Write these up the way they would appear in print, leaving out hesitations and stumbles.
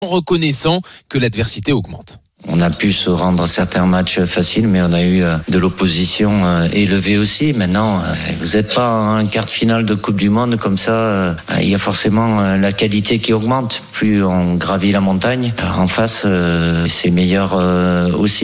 reconnaissant que l'adversité augmente. On a pu se rendre certains matchs faciles, mais on a eu de l'opposition élevée aussi. Maintenant, vous n'êtes pas en quart de finale de Coupe du Monde comme ça. Il y a forcément la qualité qui augmente. Plus on gravit la montagne, en face, c'est meilleur aussi.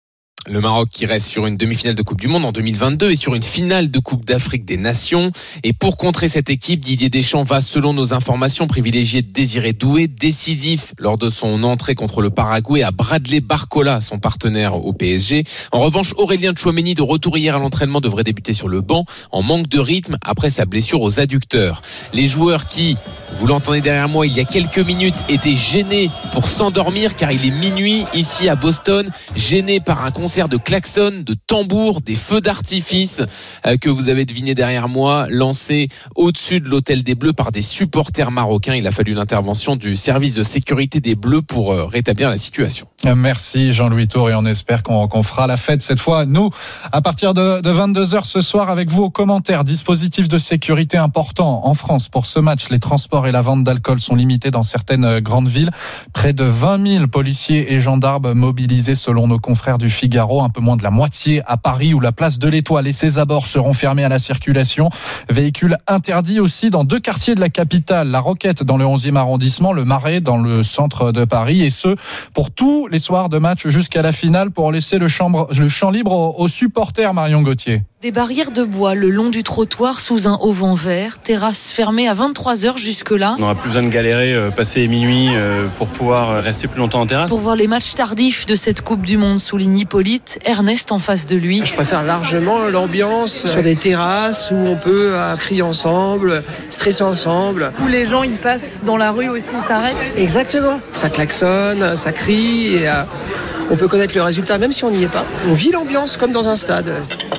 Le Maroc qui reste sur une demi-finale de Coupe du Monde en 2022 et sur une finale de Coupe d'Afrique des Nations. Et pour contrer cette équipe, Didier Deschamps va, selon nos informations, privilégier Désiré Doué, décisif lors de son entrée contre le Paraguay à Bradley Barcola, son partenaire au PSG. En revanche, Aurélien Tchouaméni, de retour hier à l'entraînement, devrait débuter sur le banc en manque de rythme après sa blessure aux adducteurs. Les joueurs qui, vous l'entendez derrière moi, il y a quelques minutes, étaient gênés pour s'endormir car il est minuit ici à Boston, gênés par un concert de klaxons, de tambours, des feux d'artifice que vous avez deviné derrière moi, lancés au-dessus de l'hôtel des Bleus par des supporters marocains. Il a fallu l'intervention du service de sécurité des Bleus pour rétablir la situation. Merci Jean-Louis Tour, et on espère qu'on fera la fête cette fois, nous, à partir de 22h ce soir, avec vous aux commentaires. Dispositif de sécurité important en France pour ce match. Les transports et la vente d'alcool sont limités dans certaines grandes villes. Près de 20 000 policiers et gendarmes mobilisés selon nos confrères du Figaro. Un peu moins de la moitié à Paris, où la place de l'Étoile et ses abords seront fermés à la circulation. Véhicules interdits aussi dans 2 quartiers de la capitale. La Roquette dans le 11e arrondissement, le Marais dans le centre de Paris. Et ce, pour tous les soirs de match jusqu'à la finale, pour laisser le champ libre aux supporters, Marion Gauthier. Des barrières de bois le long du trottoir sous un auvent vert, terrasse fermée à 23h jusque-là. On n'aura plus besoin de galérer, passer minuit pour pouvoir rester plus longtemps en terrasse. Pour voir les matchs tardifs de cette Coupe du Monde, souligne Hippolyte, Ernest en face de lui. Je préfère largement l'ambiance sur des terrasses où on peut crier ensemble, stresser ensemble. Où les gens ils passent dans la rue aussi, ils s'arrêtent. Exactement, ça klaxonne, ça crie et on peut connaître le résultat même si on n'y est pas. On vit l'ambiance comme dans un stade.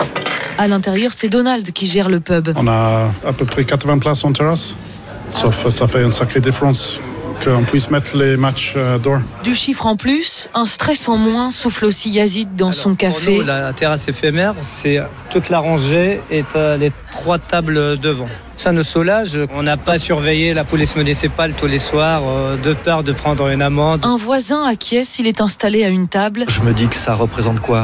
À l'intérieur, c'est Donald qui gère le pub. On a à peu près 80 places en terrasse, sauf ça fait une sacrée différence qu'on puisse mettre les matchs dehors. Du chiffre en plus, un stress en moins, souffle aussi Yazid dans son café. Pour nous, la terrasse éphémère, c'est toute la rangée et les 3 tables devant. Ça nous soulage. On n'a pas surveillé la police municipale tous les soirs de peur de prendre une amende. Un voisin acquiesce, il est installé à une table. Je me dis que ça représente quoi,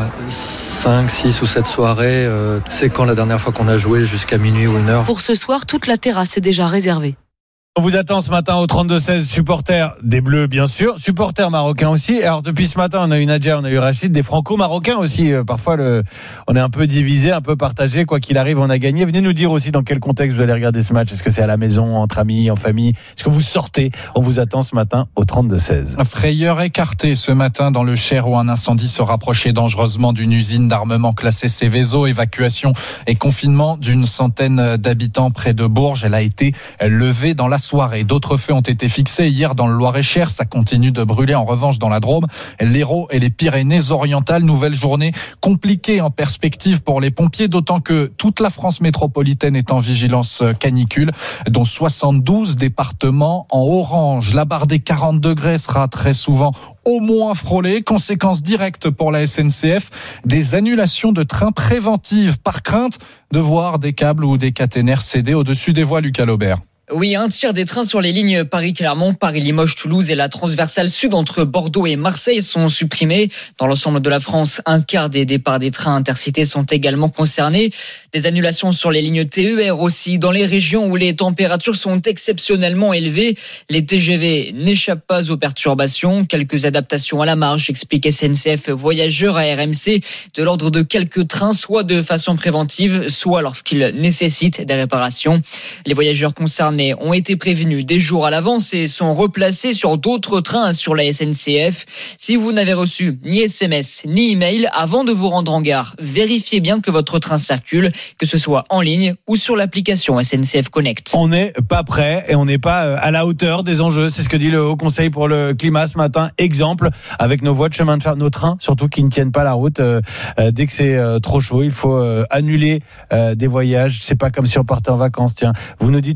5, 6 ou 7 soirées. C'est quand la dernière fois qu'on a joué jusqu'à minuit ou 1h? Pour ce soir, toute la terrasse est déjà réservée. On vous attend ce matin au 32-16, supporters des Bleus bien sûr, supporters marocains aussi. Alors depuis ce matin, on a eu Nadia, on a eu Rachid, des franco-marocains aussi. Parfois, on est un peu divisé, un peu partagé. Quoi qu'il arrive, on a gagné. Venez nous dire aussi dans quel contexte vous allez regarder ce match. Est-ce que c'est à la maison, entre amis, en famille? Est-ce que vous sortez? On vous attend ce matin au 32-16. Frayeur écartée ce matin dans le Cher, où un incendie se rapprochait dangereusement d'une usine d'armement classée Céveso. Évacuation et confinement d'une centaine d'habitants près de Bourges. Elle a été levée dans la soirée. D'autres feux ont été fixés hier dans le Loir-et-Cher. Ça continue de brûler en revanche dans la Drôme, l'Hérault et les Pyrénées-Orientales. Nouvelle journée compliquée en perspective pour les pompiers, d'autant que toute la France métropolitaine est en vigilance canicule, dont 72 départements en orange. La barre des 40 degrés sera très souvent au moins frôlée. Conséquence directe pour la SNCF, des annulations de trains préventives par crainte de voir des câbles ou des caténaires céder au-dessus des voies. Lucas Laubert. Oui, un tiers des trains sur les lignes Paris-Clermont, Paris-Limoges-Toulouse et la transversale sud entre Bordeaux et Marseille sont supprimés. Dans l'ensemble de la France, un quart des départs des trains intercités sont également concernés. Des annulations sur les lignes TER aussi. Dans les régions où les températures sont exceptionnellement élevées, les TGV n'échappent pas aux perturbations. Quelques adaptations à la marge, explique SNCF Voyageurs à RMC, de l'ordre de quelques trains, soit de façon préventive, soit lorsqu'ils nécessitent des réparations. Les voyageurs concernés ont été prévenus des jours à l'avance et sont replacés sur d'autres trains sur la SNCF. Si vous n'avez reçu ni SMS ni email avant de vous rendre en gare, vérifiez bien que votre train circule, que ce soit en ligne ou sur l'application SNCF Connect. On n'est pas prêt et on n'est pas à la hauteur des enjeux. C'est ce que dit le Haut Conseil pour le climat ce matin. Exemple, avec nos voies de chemin de fer, nos trains, surtout qui ne tiennent pas la route. Dès que c'est trop chaud, il faut annuler des voyages. C'est pas comme si on partait en vacances. Tiens, vous nous dites un peu si vous êtes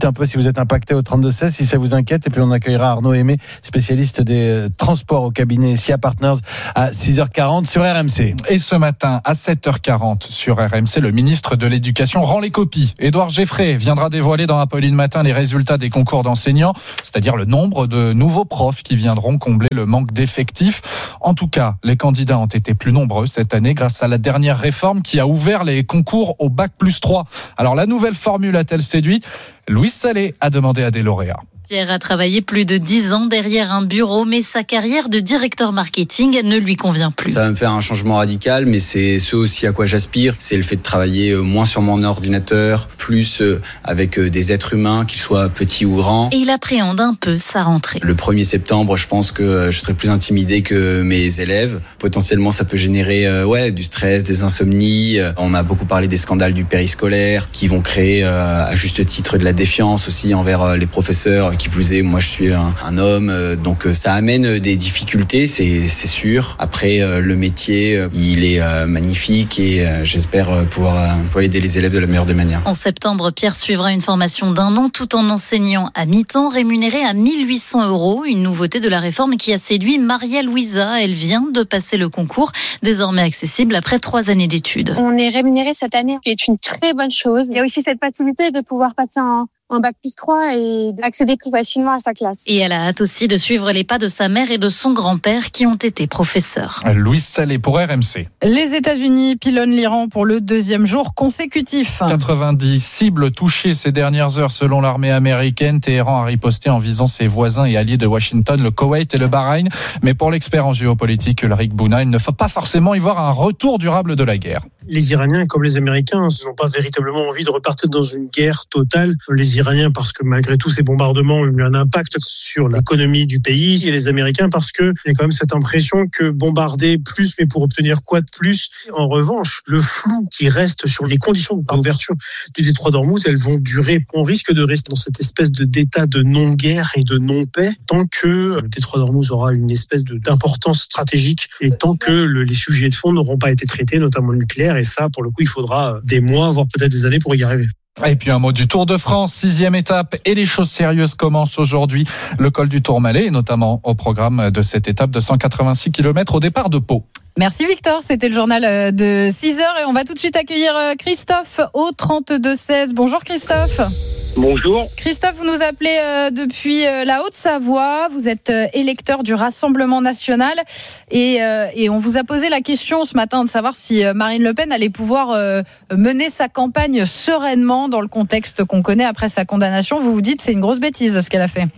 êtes impacté au 32-16 si ça vous inquiète. Et puis on accueillera Arnaud Aimé, spécialiste des transports au cabinet SIA Partners à 6h40 sur RMC. Et ce matin à 7h40 sur RMC, le ministre de l'Éducation rend les copies. Édouard Geffray viendra dévoiler dans Apolline Matin les résultats des concours d'enseignants, c'est-à-dire le nombre de nouveaux profs qui viendront combler le manque d'effectifs. En tout cas, les candidats ont été plus nombreux cette année grâce à la dernière réforme qui a ouvert les concours au Bac+3. Alors la nouvelle formule a-t-elle séduit ? Louis Salé a demandé à des lauréats. Pierre a travaillé plus de 10 ans derrière un bureau, mais sa carrière de directeur marketing ne lui convient plus. Ça va me faire un changement radical, mais c'est ce aussi à quoi j'aspire. C'est le fait de travailler moins sur mon ordinateur, plus avec des êtres humains, qu'ils soient petits ou grands. Et il appréhende un peu sa rentrée. Le 1er septembre, je pense que je serai plus intimidé que mes élèves. Potentiellement, ça peut générer du stress, des insomnies. On a beaucoup parlé des scandales du périscolaire qui vont créer à juste titre de la défiance aussi envers les professeurs. Qui plus est, moi je suis un homme, donc ça amène des difficultés, c'est sûr. Après, le métier, il est magnifique et j'espère pouvoir aider les élèves de la meilleure des manières. En septembre, Pierre suivra une formation d'1 an tout en enseignant à mi-temps, rémunéré à 1 800 €. Une nouveauté de la réforme qui a séduit Maria Louisa. Elle vient de passer le concours, désormais accessible après 3 années d'études. On est rémunéré cette année, ce qui est une très bonne chose. Il y a aussi cette facilité de pouvoir passer un Bac+3 et d'accéder plus facilement à sa classe. Et elle a hâte aussi de suivre les pas de sa mère et de son grand-père qui ont été professeurs. Louis Salé pour RMC. Les États-Unis pilonnent l'Iran pour le 2e jour consécutif. 90 cibles touchées ces dernières heures selon l'armée américaine. Téhéran a riposté en visant ses voisins et alliés de Washington, le Koweït et le Bahreïn. Mais pour l'expert en géopolitique Ulrich Bouna, il ne faut pas forcément y voir un retour durable de la guerre. Les Iraniens, comme les Américains, n'ont pas véritablement envie de repartir dans une guerre totale. Les Iraniens, parce que malgré tous ces bombardements, ont eu un impact sur l'économie du pays. Et les Américains, parce que il y a quand même cette impression que bombarder plus, mais pour obtenir quoi de plus ? En revanche, le flou qui reste sur les conditions d'ouverture du détroit d'Ormuz, elles vont durer. On risque de rester dans cette espèce d'état de non-guerre et de non-paix tant que le détroit d'Ormuz aura une espèce d'importance stratégique et tant que les sujets de fond n'auront pas été traités, notamment le nucléaire. Et ça, pour le coup, il faudra des mois, voire peut-être des années pour y arriver. Et puis un mot du Tour de France, 6e étape, et les choses sérieuses commencent aujourd'hui. Le col du Tourmalet est notamment au programme de cette étape de 186 km au départ de Pau. Merci Victor, c'était le journal de 6h et on va tout de suite accueillir Christophe au 32-16. Bonjour Christophe. Bonjour. Christophe, vous nous appelez depuis la Haute-Savoie. Vous êtes électeur du Rassemblement national et on vous a posé la question ce matin de savoir si Marine Le Pen allait pouvoir mener sa campagne sereinement dans le contexte qu'on connaît après sa condamnation. Vous vous dites que c'est une grosse bêtise ce qu'elle a fait.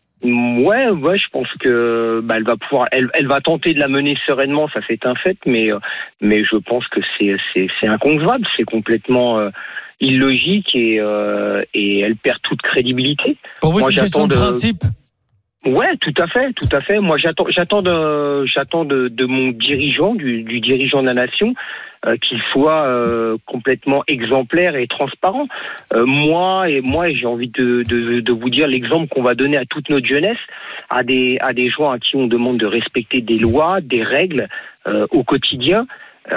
Ouais, je pense que elle va pouvoir, elle va tenter de la mener sereinement, ça c'est un fait, mais je pense que c'est inconcevable, c'est complètement illogique et elle perd toute crédibilité. Pour vous, c'est une question de principe. Ouais, tout à fait. Moi, j'attends de mon dirigeant, du dirigeant de la nation, qu'il soit complètement exemplaire et transparent. Moi, j'ai envie de vous dire l'exemple qu'on va donner à toute notre jeunesse, à des gens à qui on demande de respecter des lois, des règles au quotidien.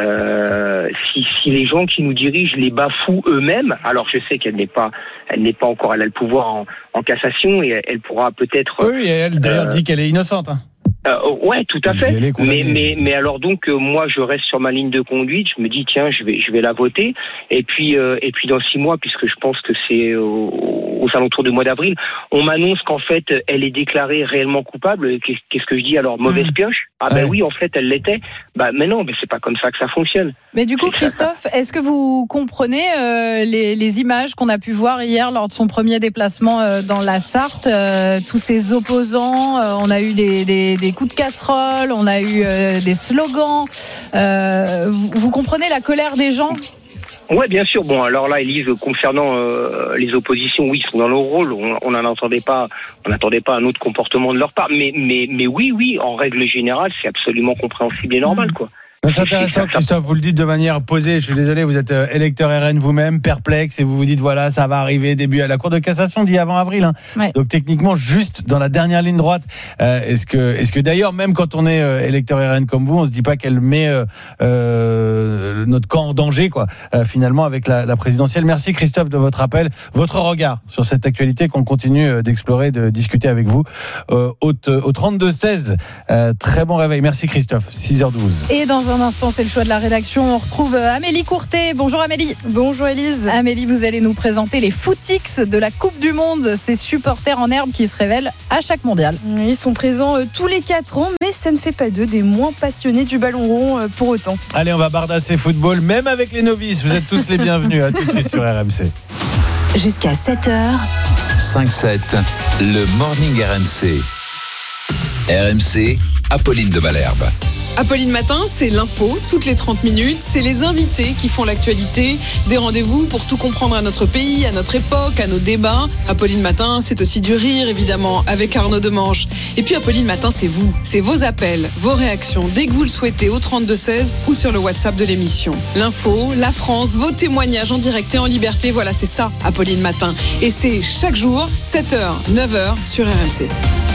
Si les gens qui nous dirigent les bafouent eux-mêmes, alors je sais qu'elle n'est pas encore, elle a le pouvoir en cassation et elle pourra peut-être. Oui, et elle d'ailleurs dit qu'elle est innocente. Hein. Ouais, tout à fait. Mais alors donc moi je reste sur ma ligne de conduite. Je me dis tiens, je vais la voter. Et puis dans 6 mois, puisque je pense que c'est aux alentours du mois d'avril, on m'annonce qu'en fait elle est déclarée réellement coupable. Qu'est-ce que je dis alors? Mauvaise pioche? Ah ben oui, en fait elle l'était. Mais non, mais c'est pas comme ça que ça fonctionne. Mais du coup, Christophe, est-ce que vous comprenez les images qu'on a pu voir hier lors de son premier déplacement dans la Sarthe, tous ces opposants, on a eu des coups de casserole, on a eu des slogans. Vous comprenez la colère des gens ? Ouais, bien sûr. Bon, alors là, Élise, concernant les oppositions, oui, ils sont dans leur rôle. On n'attendait pas un autre comportement de leur part. Mais oui, en règle générale, c'est absolument compréhensible et normal, quoi. C'est intéressant, Christophe, vous le dites de manière posée. Je suis désolé, vous êtes électeur RN vous-même, perplexe, et vous vous dites voilà, ça va arriver début à la Cour de cassation dit avant avril. Hein. Ouais. Donc techniquement, juste dans la dernière ligne droite. Est-ce que d'ailleurs, même quand on est électeur RN comme vous, on se dit pas qu'elle met notre camp en danger, quoi, finalement, avec la présidentielle. Merci Christophe de votre appel, votre regard sur cette actualité qu'on continue d'explorer, de discuter avec vous au 32-16. Très bon réveil. Merci Christophe. 6h12. Et dans un instant, c'est le choix de la rédaction. On retrouve Amélie Courtet. Bonjour Amélie. Bonjour Élise. Amélie, vous allez nous présenter les footix de la Coupe du Monde. Ces supporters en herbe qui se révèlent à chaque mondial. Ils sont présents tous les 4 ans, mais ça ne fait pas d'eux des moins passionnés du ballon rond pour autant. Allez, on va bardasser football, même avec les novices. Vous êtes tous les bienvenus. À tout de suite sur RMC. Jusqu'à 7h. 5-7, le Morning RMC. RMC, Apolline de Malherbe. Apolline Matin, c'est l'info, toutes les 30 minutes. C'est les invités qui font l'actualité. Des rendez-vous pour tout comprendre à notre pays, à notre époque, à nos débats. Apolline Matin, c'est aussi du rire, évidemment, avec Arnaud Demange. Et puis Apolline Matin, c'est vous. C'est vos appels, vos réactions, dès que vous le souhaitez, au 32-16 ou sur le WhatsApp de l'émission. L'info, la France, vos témoignages en direct et en liberté. Voilà, c'est ça, Apolline Matin. Et c'est chaque jour, 7h, 9h sur RMC.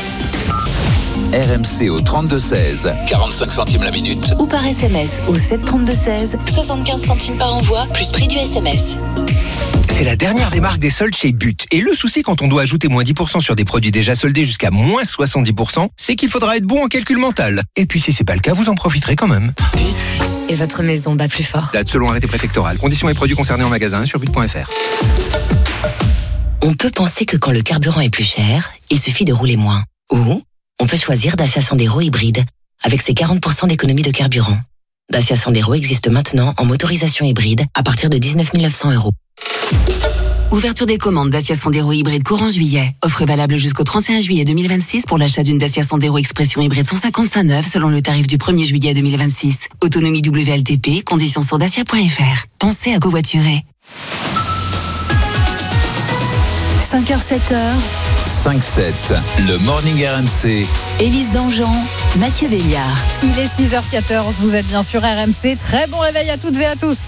RMC au 32-16, 45 centimes la minute. Ou par SMS au 732-16, 75 centimes par envoi, plus prix du SMS. C'est la dernière des marques des soldes chez But. Et le souci quand on doit ajouter moins 10% sur des produits déjà soldés jusqu'à moins 70%, c'est qu'il faudra être bon en calcul mental. Et puis si c'est pas le cas, vous en profiterez quand même. But. Et votre maison bat plus fort. Date selon arrêté préfectoral. Conditions et produits concernés en magasin sur but.fr. On peut penser que quand le carburant est plus cher, il suffit de rouler moins. Ou on peut choisir Dacia Sandero hybride avec ses 40% d'économie de carburant. Dacia Sandero existe maintenant en motorisation hybride à partir de 19 900 €. Ouverture des commandes Dacia Sandero hybride courant juillet. Offre valable jusqu'au 31 juillet 2026 pour l'achat d'une Dacia Sandero Expression hybride 155 neuve selon le tarif du 1er juillet 2026. Autonomie WLTP, conditions sur dacia.fr. Pensez à covoiturer. 5h, 7h. 5-7, le Morning RMC. Élise Dangean, Mathieu Béliard. Il est 6h14, vous êtes bien sur RMC. Très bon réveil à toutes et à tous.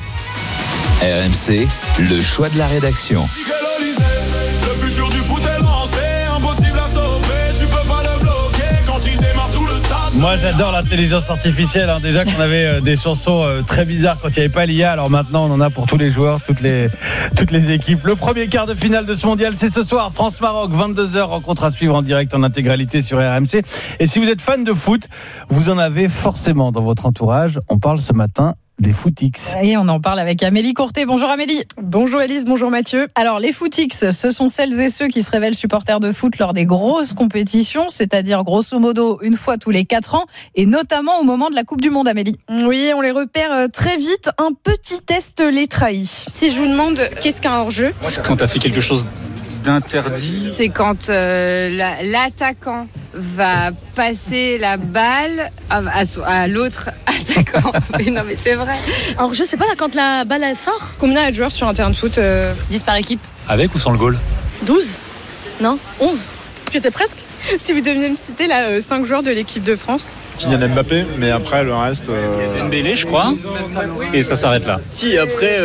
RMC, le choix de la rédaction. Le futur du foot est lancé, impossible à stopper, tu peux pas le bloquer quand il démarre tout le stade. Moi j'adore l'intelligence artificielle, hein. Déjà qu'on avait des chansons très bizarres quand il n'y avait pas l'IA, alors maintenant on en a pour tous les joueurs, toutes les équipes. Le premier quart de finale de ce mondial, c'est ce soir, France-Maroc, 22h, rencontre à suivre en direct en intégralité sur RMC. Et si vous êtes fan de foot, vous en avez forcément dans votre entourage. On parle ce matin des footix. Et on en parle avec Amélie Courtet. Bonjour Amélie. Bonjour Élise, bonjour Mathieu. Alors les footix, ce sont celles et ceux qui se révèlent supporters de foot lors des grosses compétitions, c'est-à-dire grosso modo une fois tous les 4 ans, et notamment au moment de la Coupe du Monde, Amélie. Oui, on les repère très vite. Un petit test les trahit. Si je vous demande qu'est-ce qu'un hors-jeu, Quand t'as fait quelque chose d'interdit, c'est quand l'attaquant va passer la balle à l'autre attaquant. Mais non, mais c'est vrai. Alors je sais pas, là, quand la balle elle sort. Combien il y a de joueurs sur un terrain de foot 10 par équipe. avec ou sans le goal? 12. Non, 11. J'étais presque. Si vous deviez me citer là 5 joueurs de l'équipe de France. Kylian Mbappé, mais après le reste. Dembélé, je crois. Et ça s'arrête là. Si, après.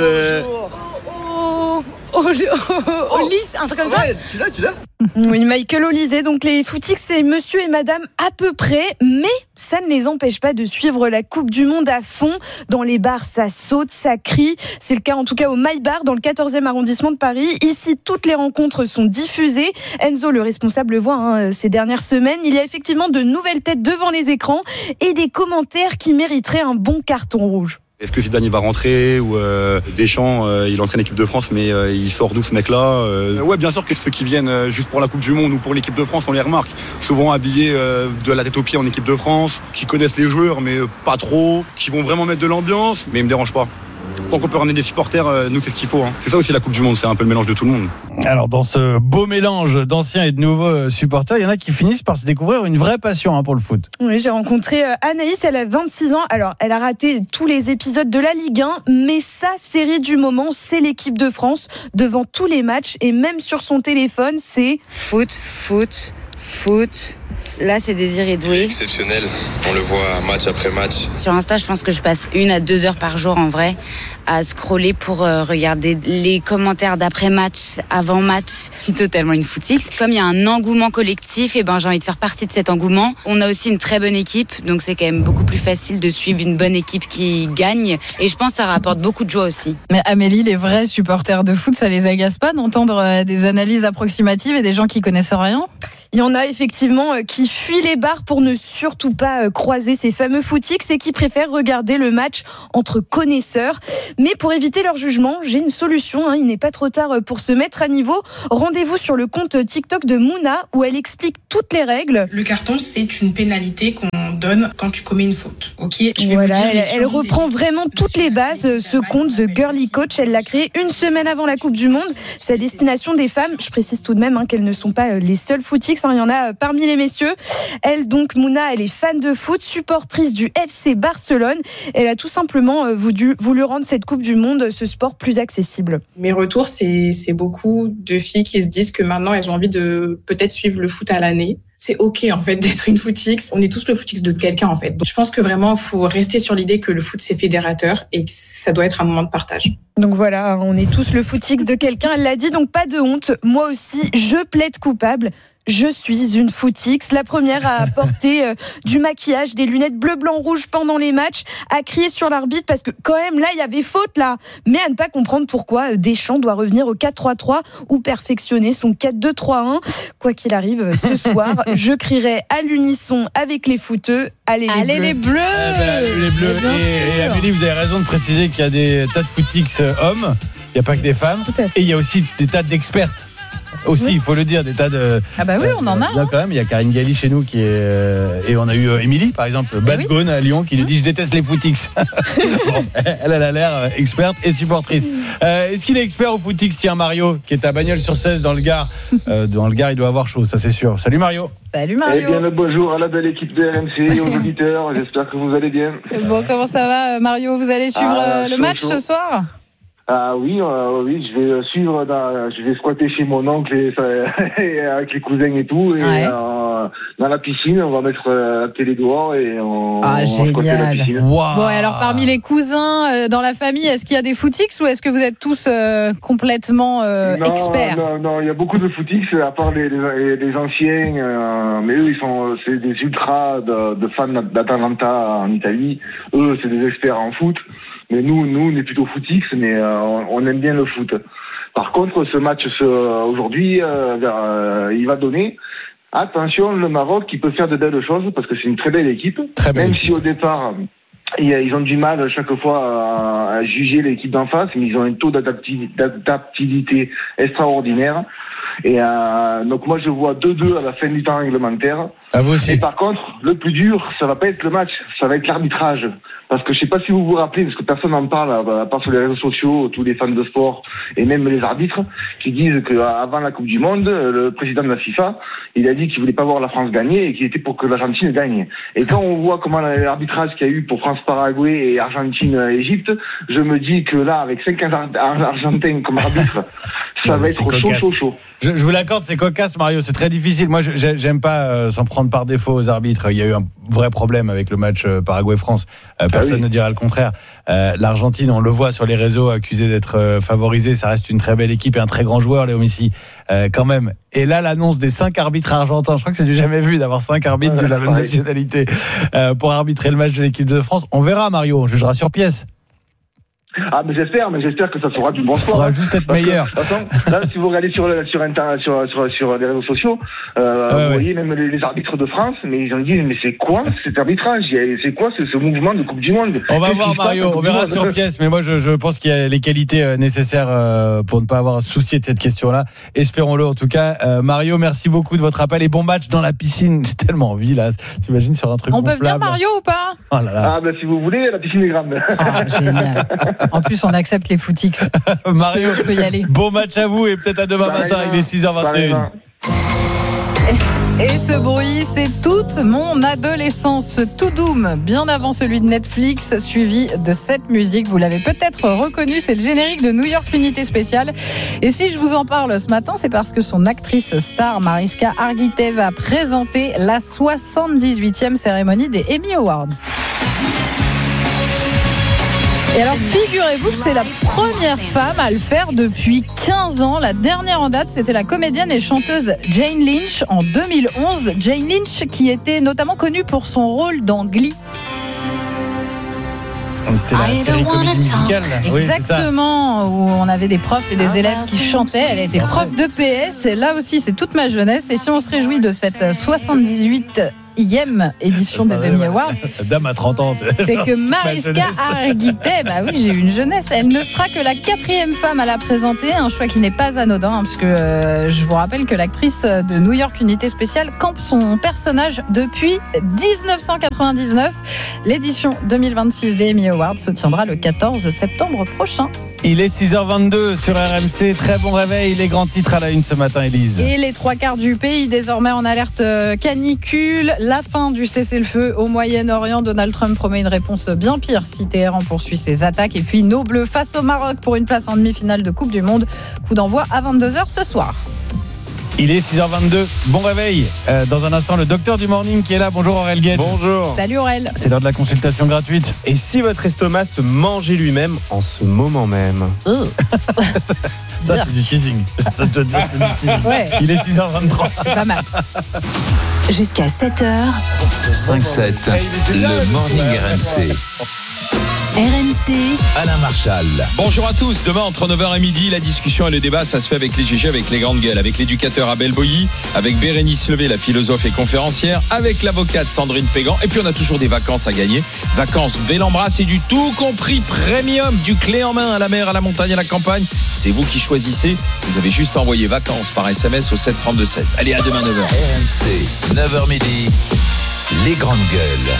Olise, un truc comme ça. Ouais, tu l'as. Oui, Michael Olise. Donc les footix, c'est monsieur et madame à peu près, mais ça ne les empêche pas de suivre la Coupe du Monde à fond. Dans les bars, ça saute, ça crie. C'est le cas en tout cas au Maïbar, dans le 14e arrondissement de Paris. Ici, toutes les rencontres sont diffusées. Enzo, le responsable, le voit ces dernières semaines. Il y a effectivement de nouvelles têtes devant les écrans et des commentaires qui mériteraient un bon carton rouge. Est-ce que Zidane il va rentrer ou Deschamps il entraîne l'équipe de France mais il sort d'où ce mec-là Ouais, bien sûr que ceux qui viennent juste pour la Coupe du Monde ou pour l'équipe de France, on les remarque. Souvent habillés de la tête aux pieds en équipe de France, qui connaissent les joueurs mais pas trop, qui vont vraiment mettre de l'ambiance, mais ils me dérangent pas. Tant qu'on peut ramener des supporters, nous c'est ce qu'il faut. C'est ça aussi la Coupe du Monde, c'est un peu le mélange de tout le monde. Alors dans ce beau mélange d'anciens et de nouveaux supporters, il y en a qui finissent par se découvrir une vraie passion pour le foot. Oui, j'ai rencontré Anaïs, elle a 26 ans. Alors elle a raté tous les épisodes de la Ligue 1, mais sa série du moment, c'est l'équipe de France. Devant tous les matchs et même sur son téléphone, c'est foot, Là, c'est Désiré Doué. Exceptionnel. On le voit match après match. Sur Insta, je pense que je passe 1 à 2 heures par jour en vrai à scroller pour regarder les commentaires d'après-match, avant-match. Je suis totalement une footix. Comme il y a un engouement collectif, et j'ai envie de faire partie de cet engouement. On a aussi une très bonne équipe, donc c'est quand même beaucoup plus facile de suivre une bonne équipe qui gagne. Et je pense que ça rapporte beaucoup de joie aussi. Mais Amélie, les vrais supporters de foot, ça les agace pas d'entendre des analyses approximatives et des gens qui connaissent rien ? Il y en a effectivement qui fuient les bars pour ne surtout pas croiser ces fameux footix et qui préfèrent regarder le match entre connaisseurs. Mais pour éviter leur jugement, j'ai une solution. Il n'est pas trop tard pour se mettre à niveau. Rendez-vous sur le compte TikTok de Mouna où elle explique toutes les règles. Le carton, c'est une pénalité qu'on donne quand tu commets une faute. Ok. Voilà, elle reprend vraiment toutes les bases. Ce compte, The Girly Coach, elle l'a créé une semaine avant la Coupe du Monde. C'est à destination des femmes. Je précise tout de même qu'elles ne sont pas les seules footix. Il y en a parmi les messieurs. Elle, donc, Mouna, elle est fan de foot, supportrice du FC Barcelone. Elle a tout simplement voulu rendre cette Coupe du Monde, ce sport, plus accessible. Mes retours, c'est beaucoup de filles qui se disent que maintenant, elles ont envie de peut-être suivre le foot à l'année. C'est ok, en fait, d'être une footix. On est tous le footix de quelqu'un, en fait. Donc, je pense que vraiment, il faut rester sur l'idée que le foot, c'est fédérateur et que ça doit être un moment de partage. Donc voilà, on est tous le footix de quelqu'un. Elle l'a dit, donc pas de honte. Moi aussi, je plaide coupable. Je suis une footix, la première à porter du maquillage, des lunettes bleu, blanc, rouge pendant les matchs, à crier sur l'arbitre parce que quand même là il y avait faute là, mais à ne pas comprendre pourquoi Deschamps doit revenir au 4-3-3 ou perfectionner son 4-2-3-1. Quoi qu'il arrive, ce soir, je crierai à l'unisson avec les footeux. Allez les bleus. Les bleus. Et Amélie, vous avez raison de préciser qu'il y a des tas de footix hommes, il n'y a pas que des femmes, et il y a aussi des tas d'expertes. Aussi, il faut le dire, des tas de. Ah bah oui, on en a. Quand même, il y a Karine Galli chez nous qui est. Et on a eu Émilie, par exemple, Bad Gone à Lyon, qui nous dit je déteste les footix. Bon, elle a l'air experte et supportrice. Est-ce qu'il est expert au footix? Tiens, Mario, qui est à Bagnols-sur-Cèze dans le Gard. Dans le Gard, il doit avoir chaud, ça c'est sûr. Salut Mario. Salut Mario. Eh bien, le bonjour à la belle équipe de RMC et aux auditeurs. J'espère que vous allez bien. Bon, comment ça va, Mario? Vous allez suivre le match ce soir? Ah oui, je vais suivre, je vais squatter chez mon oncle et avec les cousins et tout, et dans la piscine, on va mettre la télé dehors et on va squatter la piscine. Wow. Bon, alors parmi les cousins dans la famille, est-ce qu'il y a des footix ou est-ce que vous êtes tous complètement experts? Non, il y a beaucoup de footix, à part les anciens, mais eux, c'est des ultras de fans d'Atalanta en Italie. Eux, c'est des experts en foot. Mais nous, on est plutôt footix, mais on aime bien le foot. Par contre, ce match aujourd'hui, il va donner. Attention, le Maroc qui peut faire de belles choses parce que c'est une très belle équipe. Même si au départ, ils ont du mal chaque fois à juger l'équipe d'en face, mais ils ont un taux d'adaptabilité extraordinaire. Et donc moi je vois 2-2 à la fin du temps réglementaire. Ah, vous aussi. Et par contre, le plus dur, ça va pas être le match, ça va être l'arbitrage. Parce que je sais pas si vous vous rappelez, parce que personne n'en parle, à part sur les réseaux sociaux, tous les fans de sport et même les arbitres, qui disent qu'avant la Coupe du Monde, le président de la FIFA, il a dit qu'il voulait pas voir la France gagner et qu'il était pour que l'Argentine gagne. Et quand on voit comment l'arbitrage qu'il y a eu pour France-Paraguay et Argentine-Égypte, je me dis que là, avec 5 Argentins comme arbitre, ça va être chaud. Je vous l'accorde, c'est cocasse, Mario, c'est très difficile. Moi, j'aime pas s'en prendre par défaut aux arbitres. Il y a eu un vrai problème avec le match Paraguay-France. Personne ne dira le contraire. L'Argentine, on le voit sur les réseaux, accusée d'être favorisée. Ça reste une très belle équipe et un très grand joueur, Léo Messi, quand même. Et là, l'annonce des 5 arbitres argentins, je crois que c'est du jamais vu d'avoir 5 arbitres de la même nationalité pour arbitrer le match de l'équipe de France. On verra, Mario, on jugera sur pièce. Ah, mais j'espère que ça fera du bon sport. Ça va juste être meilleur. Attends, là, si vous regardez sur Internet, sur les réseaux sociaux, vous voyez même les arbitres de France, mais ils ont dit, mais c'est quoi cet arbitrage? C'est quoi ce mouvement de Coupe du Monde? On va voir, Mario, on verra sur pièce, mais moi, je pense qu'il y a les qualités nécessaires pour ne pas avoir à se soucier de cette question-là. Espérons-le, en tout cas. Mario, merci beaucoup de votre appel et bon match dans la piscine. J'ai tellement envie, là. T'imagines sur un truc On gonflable. peut venir, Mario, ou pas? Oh là là. Ah, ben, si vous voulez, la piscine est grande. Ah, génial. En plus, on accepte les footix. Mario, je peux y aller. Bon match à vous et peut-être à demain matin. Il est 6h21. Et ce bruit, c'est toute mon adolescence. Tout Doom, bien avant celui de Netflix, suivi de cette musique. Vous l'avez peut-être reconnu, c'est le générique de New York Unité Spéciale. Et si je vous en parle ce matin, c'est parce que son actrice star, Mariska Hargitay, va présenter la 78e cérémonie des Emmy Awards. Et alors, figurez-vous que c'est la première femme à le faire depuis 15 ans. La dernière en date, c'était la comédienne et chanteuse Jane Lynch en 2011. Jane Lynch qui était notamment connue pour son rôle dans Glee. C'était la série comédie musicale. Exactement, où on avait des profs et des élèves qui chantaient. Elle était prof de PS et là aussi c'est toute ma jeunesse. Et si on se réjouit de cette 78e édition des Emmy Awards, la dame a 30 ans. c'est que Mariska Hargitay, bah oui, j'ai eu une jeunesse. Elle ne sera que la 4e femme à la présenter, un choix qui n'est pas anodin, parce que je vous rappelle que l'actrice de New York Unité Spéciale campe son personnage depuis 1999. L'édition 2026 des Emmy Awards se tiendra le 14 septembre prochain. Il est 6h22 sur RMC. Très bon réveil. Les grands titres à la une ce matin, Élise. Et les 3/4 du pays désormais en alerte canicule. La fin du cessez-le-feu au Moyen-Orient. Donald Trump promet une réponse bien pire si Téhéran poursuit ses attaques. Et puis nos Bleus face au Maroc pour une place en demi-finale de Coupe du Monde. Coup d'envoi à 22h ce soir. Il est 6h22, bon réveil. Dans un instant, le docteur du morning qui est là. Bonjour Aurel Gued. Bonjour. Salut Aurel. C'est l'heure de la consultation gratuite. Et si votre estomac se mangeait lui-même en ce moment même? Ça, c'est du teasing. Ça te dit, c'est du teasing. Ouais. Il est 6h23. C'est pas mal. Jusqu'à 7h. 5-7. Le morning RMC. RMC, Alain Marchal. Bonjour à tous. Demain, entre 9h et midi, la discussion et le débat, ça se fait avec les GG, avec les grandes gueules, avec l'éducateur Abel Boilly, avec Bérénice Levé, la philosophe et conférencière, avec l'avocate Sandrine Pégan. Et puis, on a toujours des vacances à gagner. Vacances Belle-en-Bras, c'est du tout compris premium, du clé en main à la mer, à la montagne, à la campagne. C'est vous qui choisissez. Vous avez juste envoyé vacances par SMS au 732-16. Allez, à demain 9h. RMC, 9h midi, les grandes gueules.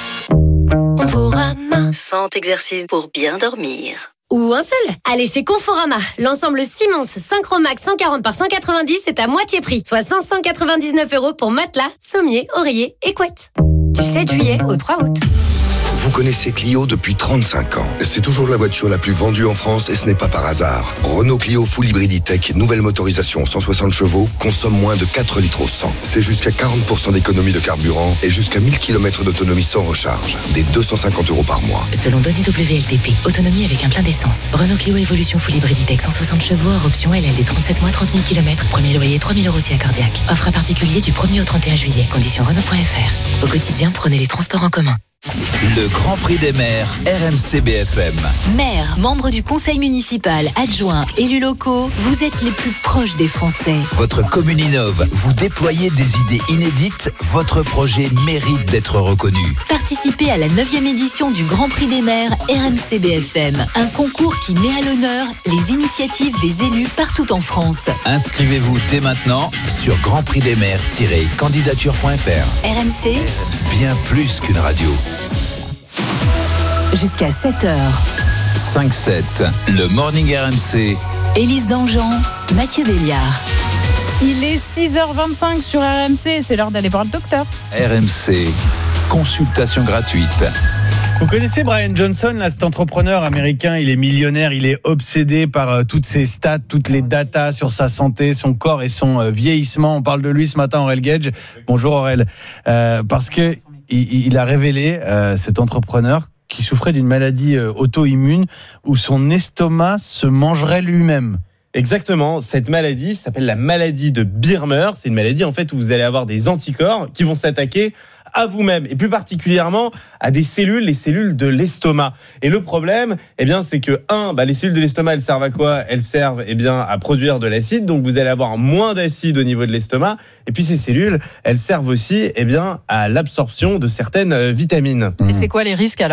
Conforama, 100 exercices pour bien dormir. Ou un seul. Allez chez Conforama. L'ensemble Simons Synchromax 140 par 190 est à moitié prix. Soit 599 € pour matelas, sommier, oreiller et couette. Du 7 juillet au 3 août. Vous connaissez Clio depuis 35 ans. C'est toujours la voiture la plus vendue en France et ce n'est pas par hasard. Renault Clio Full Hybrid E-Tech, nouvelle motorisation 160 chevaux, consomme moins de 4 litres au 100. C'est jusqu'à 40% d'économie de carburant et jusqu'à 1000 km d'autonomie sans recharge. Des 250 € par mois. Selon données WLTP, autonomie avec un plein d'essence. Renault Clio Evolution Full Hybrid E-Tech 160 chevaux, hors option LLD 37 mois, 30 000 km. Premier loyer 3 000 € si accordiaque. Offre à particulier du 1er au 31 juillet. Conditions Renault.fr. Au quotidien, prenez les transports en commun. Le Grand Prix des maires, RMC BFM. Maire, membre du conseil municipal, adjoint, élus locaux, vous êtes les plus proches des Français. Votre commune innove, vous déployez des idées inédites, votre projet mérite d'être reconnu. Participez à la 9e édition du Grand Prix des maires RMC BFM. Un concours qui met à l'honneur les initiatives des élus partout en France. Inscrivez-vous dès maintenant sur grandprixdesmaires-candidature.fr. RMC, Bien plus qu'une radio. jusqu'à 7h. 5-7, le morning RMC. Élise Dangean, Mathieu Béliard. Il est 6h25 sur RMC, c'est l'heure d'aller voir le docteur. RMC, consultation gratuite. Vous connaissez Brian Johnson, là, cet entrepreneur américain, il est millionnaire, il est obsédé par toutes ses stats, toutes les datas sur sa santé, son corps et son vieillissement. On parle de lui ce matin, Aurel Gage. Bonjour Aurel. Parce que il a révélé, cet entrepreneur, qui souffrait d'une maladie auto-immune où son estomac se mangerait lui-même. Exactement, cette maladie s'appelle la maladie de Birmer. C'est une maladie en fait où vous allez avoir des anticorps qui vont s'attaquer à vous-même et plus particulièrement à des cellules, les cellules de l'estomac. Et le problème, c'est que les cellules de l'estomac, elles servent à quoi ? Elles servent à produire de l'acide, donc vous allez avoir moins d'acide au niveau de l'estomac. Et puis ces cellules, elles servent aussi à l'absorption de certaines vitamines. Et c'est quoi les risques alors ?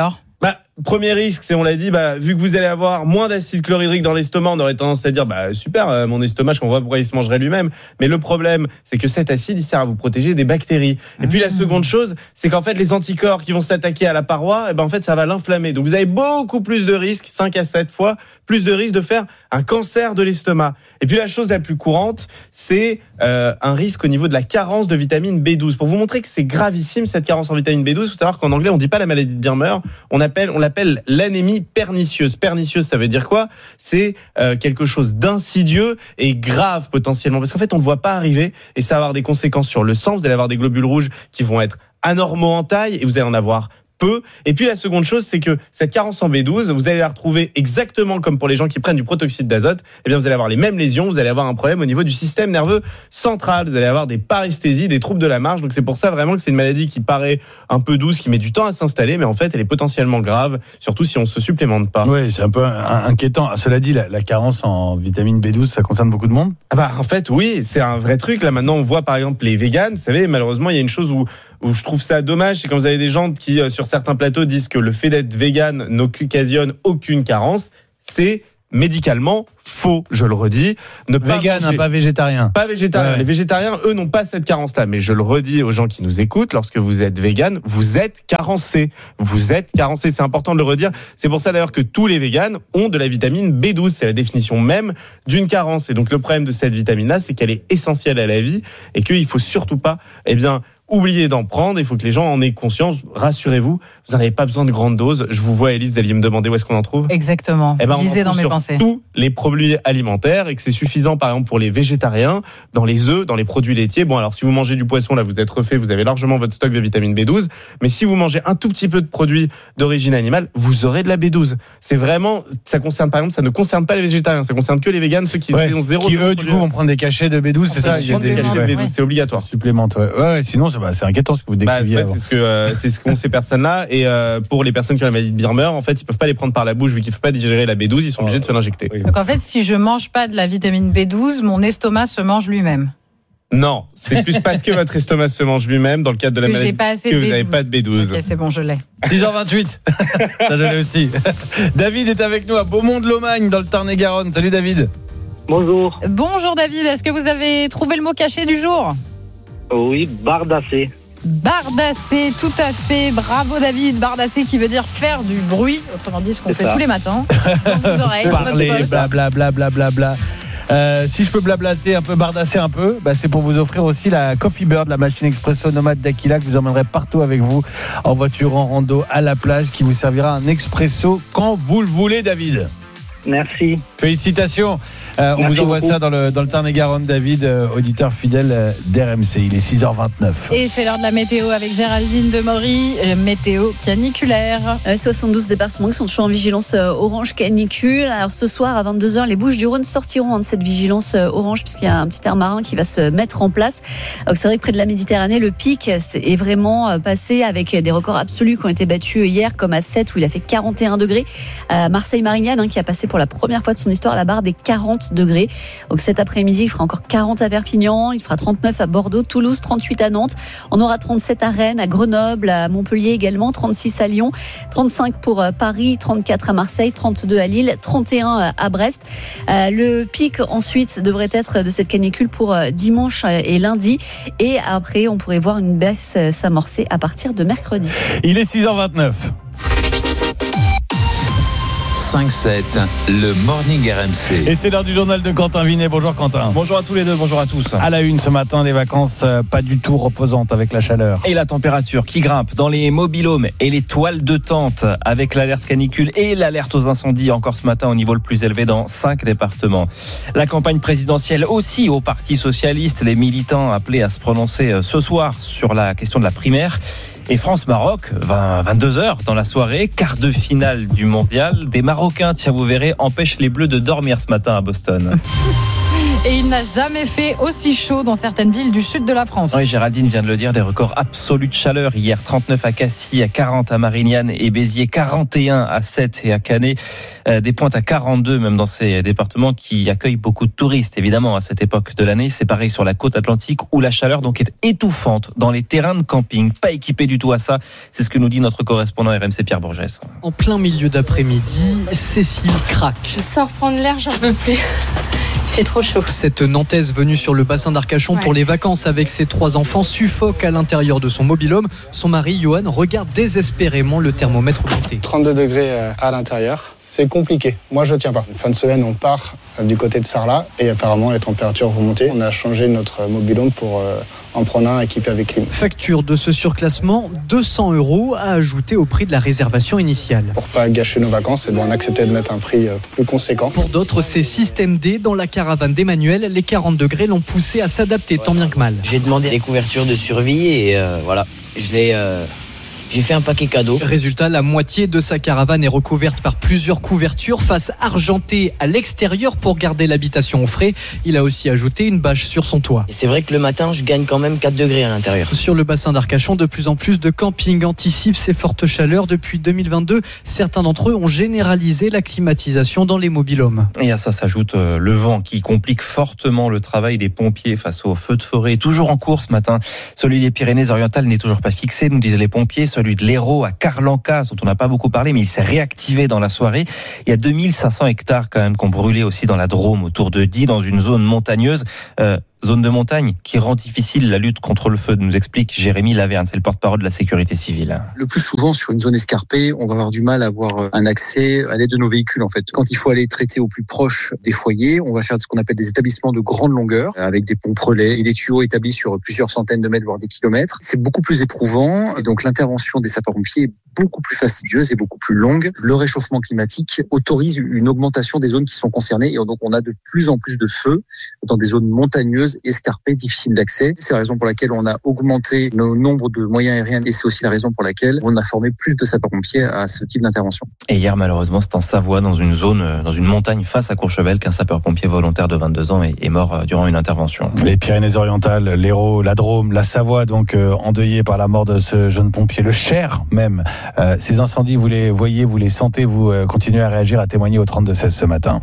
premier risque, c'est, on l'a dit, vu que vous allez avoir moins d'acide chlorhydrique dans l'estomac, on aurait tendance à dire, super, mon estomac, je comprends pas pourquoi il se mangerait lui-même. Mais le problème, c'est que cet acide, il sert à vous protéger des bactéries. Et puis la seconde chose, c'est qu'en fait, les anticorps qui vont s'attaquer à la paroi, en fait, ça va l'inflammer. Donc vous avez beaucoup plus de risques, 5 à 7 fois, plus de risques de faire un cancer de l'estomac. Et puis la chose la plus courante, c'est un risque au niveau de la carence de vitamine B12. Pour vous montrer que c'est gravissime, cette carence en vitamine B12, il faut savoir qu'en anglais, on dit pas la maladie de Birmer, on l'appelle l'anémie pernicieuse. Pernicieuse, ça veut dire quoi ? C'est quelque chose d'insidieux et grave potentiellement, parce qu'en fait, on ne le voit pas arriver et ça va avoir des conséquences sur le sang. Vous allez avoir des globules rouges qui vont être anormaux en taille et vous allez en avoir peu. Et puis la seconde chose, c'est que cette carence en B12, vous allez la retrouver exactement comme pour les gens qui prennent du protoxyde d'azote. Eh bien, vous allez avoir les mêmes lésions, vous allez avoir un problème au niveau du système nerveux central, vous allez avoir des paresthésies, des troubles de la marche. Donc c'est pour ça vraiment que c'est une maladie qui paraît un peu douce, qui met du temps à s'installer, mais en fait, elle est potentiellement grave, surtout si on se supplémente pas. Oui, c'est un peu inquiétant. Cela dit, la carence en vitamine B12, ça concerne beaucoup de monde ? En fait, oui, c'est un vrai truc. Là, maintenant, on voit par exemple les véganes. Vous savez, malheureusement, il y a une chose où je trouve ça dommage, c'est quand vous avez des gens qui, sur certains plateaux, disent que le fait d'être vegan n'occasionne aucune carence. C'est médicalement faux, je le redis. Vegan, pas végétarien. Pas végétarien. Ouais. Les végétariens, eux, n'ont pas cette carence-là. Mais je le redis aux gens qui nous écoutent, lorsque vous êtes vegan, vous êtes carencé. Vous êtes carencé. C'est important de le redire. C'est pour ça d'ailleurs que tous les véganes ont de la vitamine B12. C'est la définition même d'une carence. Et donc le problème de cette vitamine-là, c'est qu'elle est essentielle à la vie et qu'il faut surtout pas, oubliez d'en prendre, il faut que les gens en aient conscience. Rassurez-vous, vous n'en avez pas besoin de grandes doses. Je vous vois, Élise, vous alliez me demander où est-ce qu'on en trouve. Exactement. Lisez dans mes pensées. Tous les produits alimentaires et que c'est suffisant, par exemple, pour les végétariens, dans les œufs, dans les produits laitiers. Bon, alors si vous mangez du poisson, là, vous êtes refait, vous avez largement votre stock de vitamine B12. Mais si vous mangez un tout petit peu de produits d'origine animale, vous aurez de la B12. C'est vraiment, ça concerne, par exemple, ça ne concerne pas les végétariens, ça concerne que les véganes, ceux qui ont zéro. Qui eux, du coup, vont prendre des cachets de B12, c'est ça? Il y a des cachets de B12, c'est obligatoire. Supplémente, ouais. Sinon, c'est inquiétant ce que vous décriviez. En fait, c'est ce qu'ont ces personnes-là. Et pour les personnes qui ont la maladie de Birmer, en fait, ils peuvent pas les prendre par la bouche vu qu'ils ne peuvent pas digérer la B12, ils sont obligés de se l'injecter. Donc en fait, si je mange pas de la vitamine B12, mon estomac se mange lui-même. Non, c'est plus parce que votre estomac se mange lui-même dans le cadre de la maladie que vous n'avez pas de B12. Ok, c'est bon, je l'ai. 6h28, ça je l'ai aussi. David est avec nous à Beaumont-de-Lomagne dans le Tarn-et-Garonne. Salut David. Bonjour. Bonjour David, est-ce que vous avez trouvé le mot caché du jour? Oui, bardasser. Bardasser, tout à fait. Bravo David. Bardasser qui veut dire faire du bruit. Autrement dit, ce qu'on fait tous les matins. Dans vos oreilles. Parler, blablabla. Si je peux blablater un peu, bardasser un peu, c'est pour vous offrir aussi la Coffee Bird, la machine expresso nomade d'Aquila que vous emmènerez partout avec vous, en voiture, en rando, à la plage, qui vous servira un expresso quand vous le voulez, David. Merci. Félicitations. On vous envoie ça dans le Tarn-et-Garonne, David, auditeur fidèle d'RMC. Il est 6h29. Et c'est l'heure de la météo avec Géraldine Demory, météo caniculaire. 72 départements qui sont toujours en vigilance orange canicule. Alors ce soir à 22h, les Bouches-du-Rhône sortiront de cette vigilance orange puisqu'il y a un petit air marin qui va se mettre en place. Donc c'est vrai que près de la Méditerranée, le pic est vraiment passé avec des records absolus qui ont été battus hier, comme à 7 où il a fait 41 degrés. Marseille-Marignane qui a passé pour la première fois de son histoire la barre des 40 degrés. Donc cet après-midi, il fera encore 40 à Perpignan, il fera 39 à Bordeaux, Toulouse, 38 à Nantes. On aura 37 à Rennes, à Grenoble, à Montpellier également, 36 à Lyon, 35 pour Paris, 34 à Marseille, 32 à Lille, 31 à Brest. Le pic ensuite devrait être de cette canicule pour dimanche et lundi. Et après, on pourrait voir une baisse s'amorcer à partir de mercredi. Il est 6h29. 5-7, le Morning RMC. Et c'est l'heure du journal de Quentin Vinet. Bonjour Quentin. Bonjour à tous les deux, bonjour à tous. À la une ce matin, des vacances pas du tout reposantes avec la chaleur. Et la température qui grimpe dans les mobil-homes et les toiles de tente avec l'alerte canicule et l'alerte aux incendies encore ce matin au niveau le plus élevé dans 5 départements. La campagne présidentielle aussi au Parti Socialiste, les militants appelés à se prononcer ce soir sur la question de la primaire. Et France-Maroc, 22h dans la soirée, quart de finale du mondial. Des Marocains, tiens vous verrez, empêchent les Bleus de dormir ce matin à Boston. Et il n'a jamais fait aussi chaud dans certaines villes du sud de la France. Oui, Géraldine vient de le dire, des records absolus de chaleur. Hier, 39 à Cassis, à 40 à Marignane et Béziers, 41 à Sète et à Canet. Des pointes à 42 même dans ces départements qui accueillent beaucoup de touristes, évidemment, à cette époque de l'année. C'est pareil sur la côte atlantique où la chaleur donc est étouffante dans les terrains de camping, pas équipés du tout à ça. C'est ce que nous dit notre correspondant RMC Pierre Bourgès. En plein milieu d'après-midi, Cécile craque. Je sors prendre l'air, j'en peux plus. C'est trop chaud. Cette Nantaise venue sur le bassin d'Arcachon pour les vacances avec ses 3 enfants suffoque à l'intérieur de son mobil-home. Son mari, Johan, regarde désespérément le thermomètre monter. 32 degrés à l'intérieur, c'est compliqué. Moi, je tiens pas. Fin de semaine, on part du côté de Sarlat et apparemment les températures vont monter. On a changé notre mobil-home pour en prendre un équipé avec clim. Facture de ce surclassement, 200 € à ajouter au prix de la réservation initiale. Pour pas gâcher nos vacances, on a accepté de mettre un prix plus conséquent. Pour d'autres, c'est système D. Dans la caravane d'Emmanuel, les 40 degrés l'ont poussé à s'adapter tant bien que mal. J'ai demandé des couvertures de survie et voilà, j'ai fait un paquet cadeau. Résultat, la moitié de sa caravane est recouverte par plusieurs couvertures, face argentée à l'extérieur pour garder l'habitation au frais. Il a aussi ajouté une bâche sur son toit. Et c'est vrai que le matin, je gagne quand même 4 degrés à l'intérieur. Sur le bassin d'Arcachon, de plus en plus de campings anticipent ces fortes chaleurs. Depuis 2022, certains d'entre eux ont généralisé la climatisation dans les mobil-homes. Et à ça s'ajoute le vent qui complique fortement le travail des pompiers face aux feux de forêt. Toujours en cours ce matin. Celui des Pyrénées-Orientales n'est toujours pas fixé, nous disent les pompiers. Celui de l'Hérault à Carlancas, dont on n'a pas beaucoup parlé, mais il s'est réactivé dans la soirée. Il y a 2500 hectares quand même qui ont brûlé aussi dans la Drôme, autour de Die, dans une zone montagneuse. Zone de montagne qui rend difficile la lutte contre le feu, nous explique Jérémy Laverne, c'est le porte-parole de la sécurité civile. Le plus souvent, sur une zone escarpée, on va avoir du mal à avoir un accès à l'aide de nos véhicules, en fait. Quand il faut aller traiter au plus proche des foyers, on va faire ce qu'on appelle des établissements de grande longueur, avec des pompes relais et des tuyaux établis sur plusieurs centaines de mètres, voire des kilomètres. C'est beaucoup plus éprouvant, et donc l'intervention des sapeurs-pompiers est beaucoup plus fastidieuse et beaucoup plus longue. Le réchauffement climatique autorise une augmentation des zones qui sont concernées, et donc on a de plus en plus de feux dans des zones montagneuses, escarpées, difficiles d'accès. C'est la raison pour laquelle on a augmenté nos nombres de moyens aériens, et c'est aussi la raison pour laquelle on a formé plus de sapeurs-pompiers à ce type d'intervention. Et hier, malheureusement, c'est en Savoie, dans une zone, dans une montagne face à Courchevel, qu'un sapeur-pompier volontaire de 22 ans est mort durant une intervention. Les Pyrénées-Orientales, l'Hérault, la Drôme, la Savoie, donc endeuillés par la mort de ce jeune pompier, le Cher même. Ces incendies, vous les voyez, vous les sentez, vous continuez à réagir, à témoigner au 32-16 ce matin.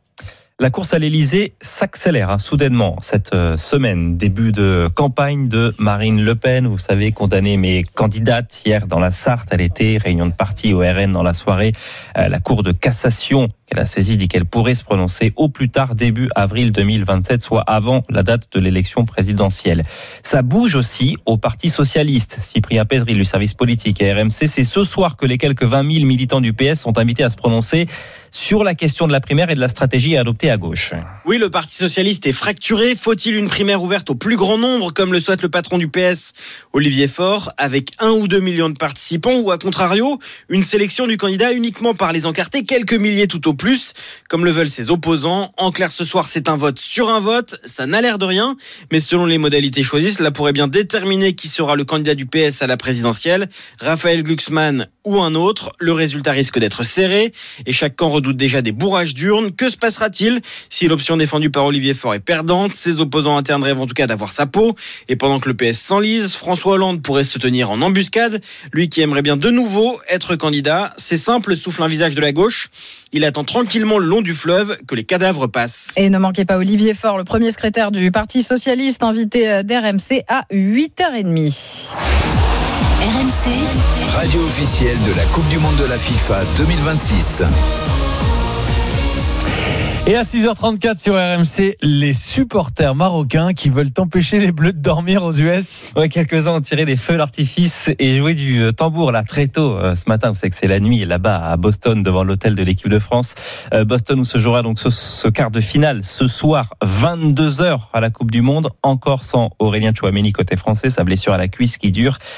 La course à l'Elysée s'accélère soudainement cette semaine. Début de campagne de Marine Le Pen. Vous savez, condamnée mais candidate hier dans la Sarthe. Elle était réunion de parti au RN dans la soirée. La Cour de cassation qu'elle a saisie dit qu'elle pourrait se prononcer au plus tard début avril 2027, soit avant la date de l'élection présidentielle. Ça bouge aussi au Parti socialiste. Cyprien Pézeril du service politique à RMC, c'est ce soir que les quelques 20 000 militants du PS sont invités à se prononcer sur la question de la primaire et de la stratégie à adopter à gauche. Oui, le Parti socialiste est fracturé. Faut-il une primaire ouverte au plus grand nombre, comme le souhaite le patron du PS, Olivier Faure, avec 1 ou 2 millions de participants, ou à contrario, une sélection du candidat uniquement par les encartés, quelques milliers tout au plus, comme le veulent ses opposants. En clair, ce soir, c'est un vote sur un vote. Ça n'a l'air de rien, mais selon les modalités choisies, cela pourrait bien déterminer qui sera le candidat du PS à la présidentielle, Raphaël Glucksmann ou un autre. Le résultat risque d'être serré et chaque camp redoute déjà des bourrages d'urnes. Que se passera-t-il si l'option défendue par Olivier Faure est perdante? Ses opposants internes rêvent en tout cas d'avoir sa peau. Et pendant que le PS s'enlise, François Hollande pourrait se tenir en embuscade. Lui qui aimerait bien de nouveau être candidat. C'est simple, souffle un visage de la gauche. Il attend tranquillement le long du fleuve que les cadavres passent. Et ne manquez pas Olivier Faure, le premier secrétaire du Parti socialiste, invité d'RMC à 8h30. RMC, radio officielle de la Coupe du Monde de la FIFA 2026. Et à 6h34 sur RMC, les supporters marocains qui veulent empêcher les Bleus de dormir aux US. Ouais, quelques-uns ont tiré des feux d'artifice et joué du tambour là très tôt ce matin. Vous savez que c'est la nuit là-bas à Boston devant l'hôtel de l'équipe de France. Boston où se jouera donc ce quart de finale ce soir 22h à la Coupe du Monde, encore sans Aurélien Tchouaméni côté français, sa blessure à la cuisse qui dure.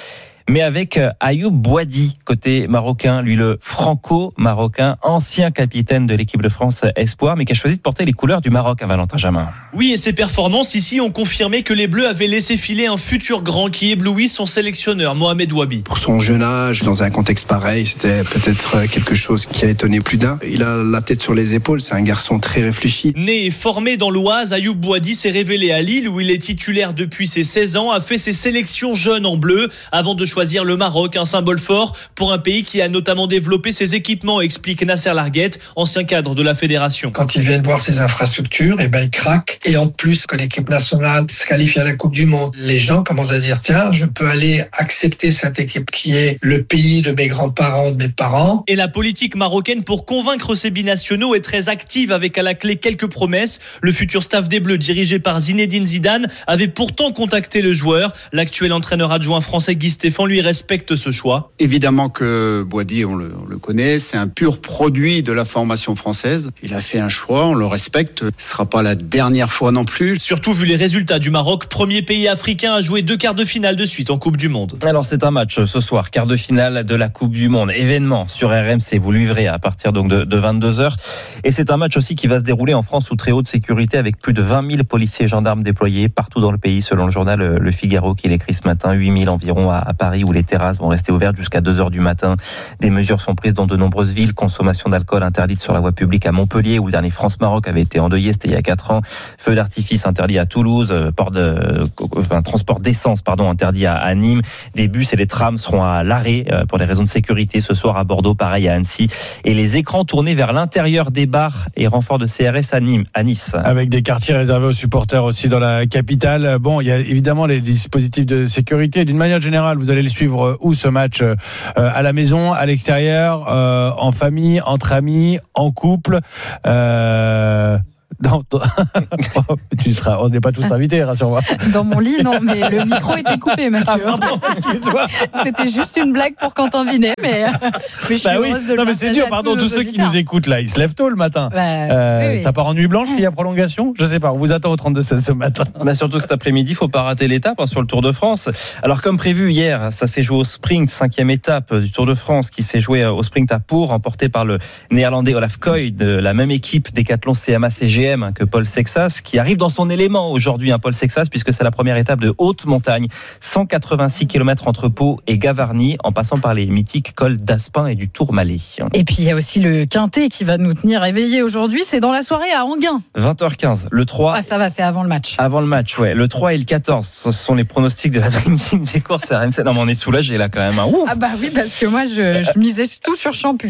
mais avec Ayoub Boadi, côté marocain, lui le franco-marocain, ancien capitaine de l'équipe de France Espoir, mais qui a choisi de porter les couleurs du Maroc à Valentin Jamin. Oui, et ses performances ici ont confirmé que les Bleus avaient laissé filer un futur grand qui éblouit son sélectionneur, Mohamed Wabi. Pour son jeune âge, dans un contexte pareil, c'était peut-être quelque chose qui a étonné plus d'un. Il a la tête sur les épaules, c'est un garçon très réfléchi. Né et formé dans l'Oise, Ayoub Boadi s'est révélé à Lille où il est titulaire depuis ses 16 ans, a fait ses sélections jeunes en bleu avant de choisir le Maroc, un symbole fort pour un pays qui a notamment développé ses équipements, explique Nasser Larguette, ancien cadre de la fédération. Quand ils viennent voir ses infrastructures, ils craquent. Et en plus, que l'équipe nationale se qualifie à la Coupe du Monde, les gens commencent à dire, tiens, je peux aller accepter cette équipe qui est le pays de mes grands-parents, de mes parents. Et la politique marocaine pour convaincre ces binationaux est très active avec à la clé quelques promesses. Le futur staff des Bleus dirigé par Zinedine Zidane avait pourtant contacté le joueur. L'actuel entraîneur adjoint français Guy Stéphane lui respecte ce choix. Évidemment que Boadi, on le connaît, c'est un pur produit de la formation française. Il a fait un choix, on le respecte. Ce sera pas la dernière fois non plus. Surtout vu les résultats du Maroc, premier pays africain à jouer 2 quarts de finale de suite en Coupe du Monde. Alors c'est un match ce soir, quart de finale de la Coupe du Monde, événement sur RMC, vous lui verrez à partir donc de 22h. Et c'est un match aussi qui va se dérouler en France sous très haute sécurité avec plus de 20 000 policiers et gendarmes déployés partout dans le pays selon le journal Le Figaro qui l'écrit ce matin, 8 000 environ à Paris où les terrasses vont rester ouvertes jusqu'à 2h du matin. Des mesures sont prises dans de nombreuses villes, consommation d'alcool interdite sur la voie publique à Montpellier où le dernier France-Maroc avait été endeuillé, c'était il y a 4 ans. Feu d'artifice interdit à Toulouse, transport d'essence interdit à Nîmes. Des bus et des trams seront à l'arrêt pour des raisons de sécurité ce soir à Bordeaux, pareil à Annecy. Et les écrans tournés vers l'intérieur des bars et renforts de CRS à Nice. Avec des quartiers réservés aux supporters aussi dans la capitale. Bon, il y a évidemment les dispositifs de sécurité. D'une manière générale, vous allez le suivre où ce match ? À la maison, à l'extérieur, en famille, entre amis, en couple Non, on n'est pas tous invités, rassure-moi. Dans mon lit, non, mais le micro était coupé, Mathieu. Ah, pardon, excuse-moi. C'était juste une blague pour Quentin Vinet, mais je suis heureuse de le non, mais c'est dur, pardon, tous ceux qui nous écoutent là, ils se lèvent tôt le matin. Oui. Ça part en nuit blanche s'il y a prolongation ? Je sais pas, on vous attend au 32-16 ce matin. Surtout que cet après-midi, il faut pas rater l'étape sur le Tour de France. Alors comme prévu hier, ça s'est joué au sprint, 5e étape du Tour de France qui s'est joué au sprint à Pau, remporté par le néerlandais Olaf Koy de la même équipe Décathlon CMA-CGM que Paul Sexas, qui arrive dans son élément aujourd'hui, Paul Sexas, puisque c'est la première étape de haute montagne, 186 km entre Pau et Gavarnie, en passant par les mythiques cols d'Aspin et du Tourmalet. Et puis il y a aussi le Quintet qui va nous tenir éveillés aujourd'hui, c'est dans la soirée à Enghien. 20h15, le 3... Ah ça va, c'est avant le match. Avant le match, ouais. Le 3 et le 14, ce sont les pronostics de la Dream Team des courses à RMC. Non mais on est soulagés là quand même. Ouf. Ah bah oui, parce que moi je misais tout sur Champus.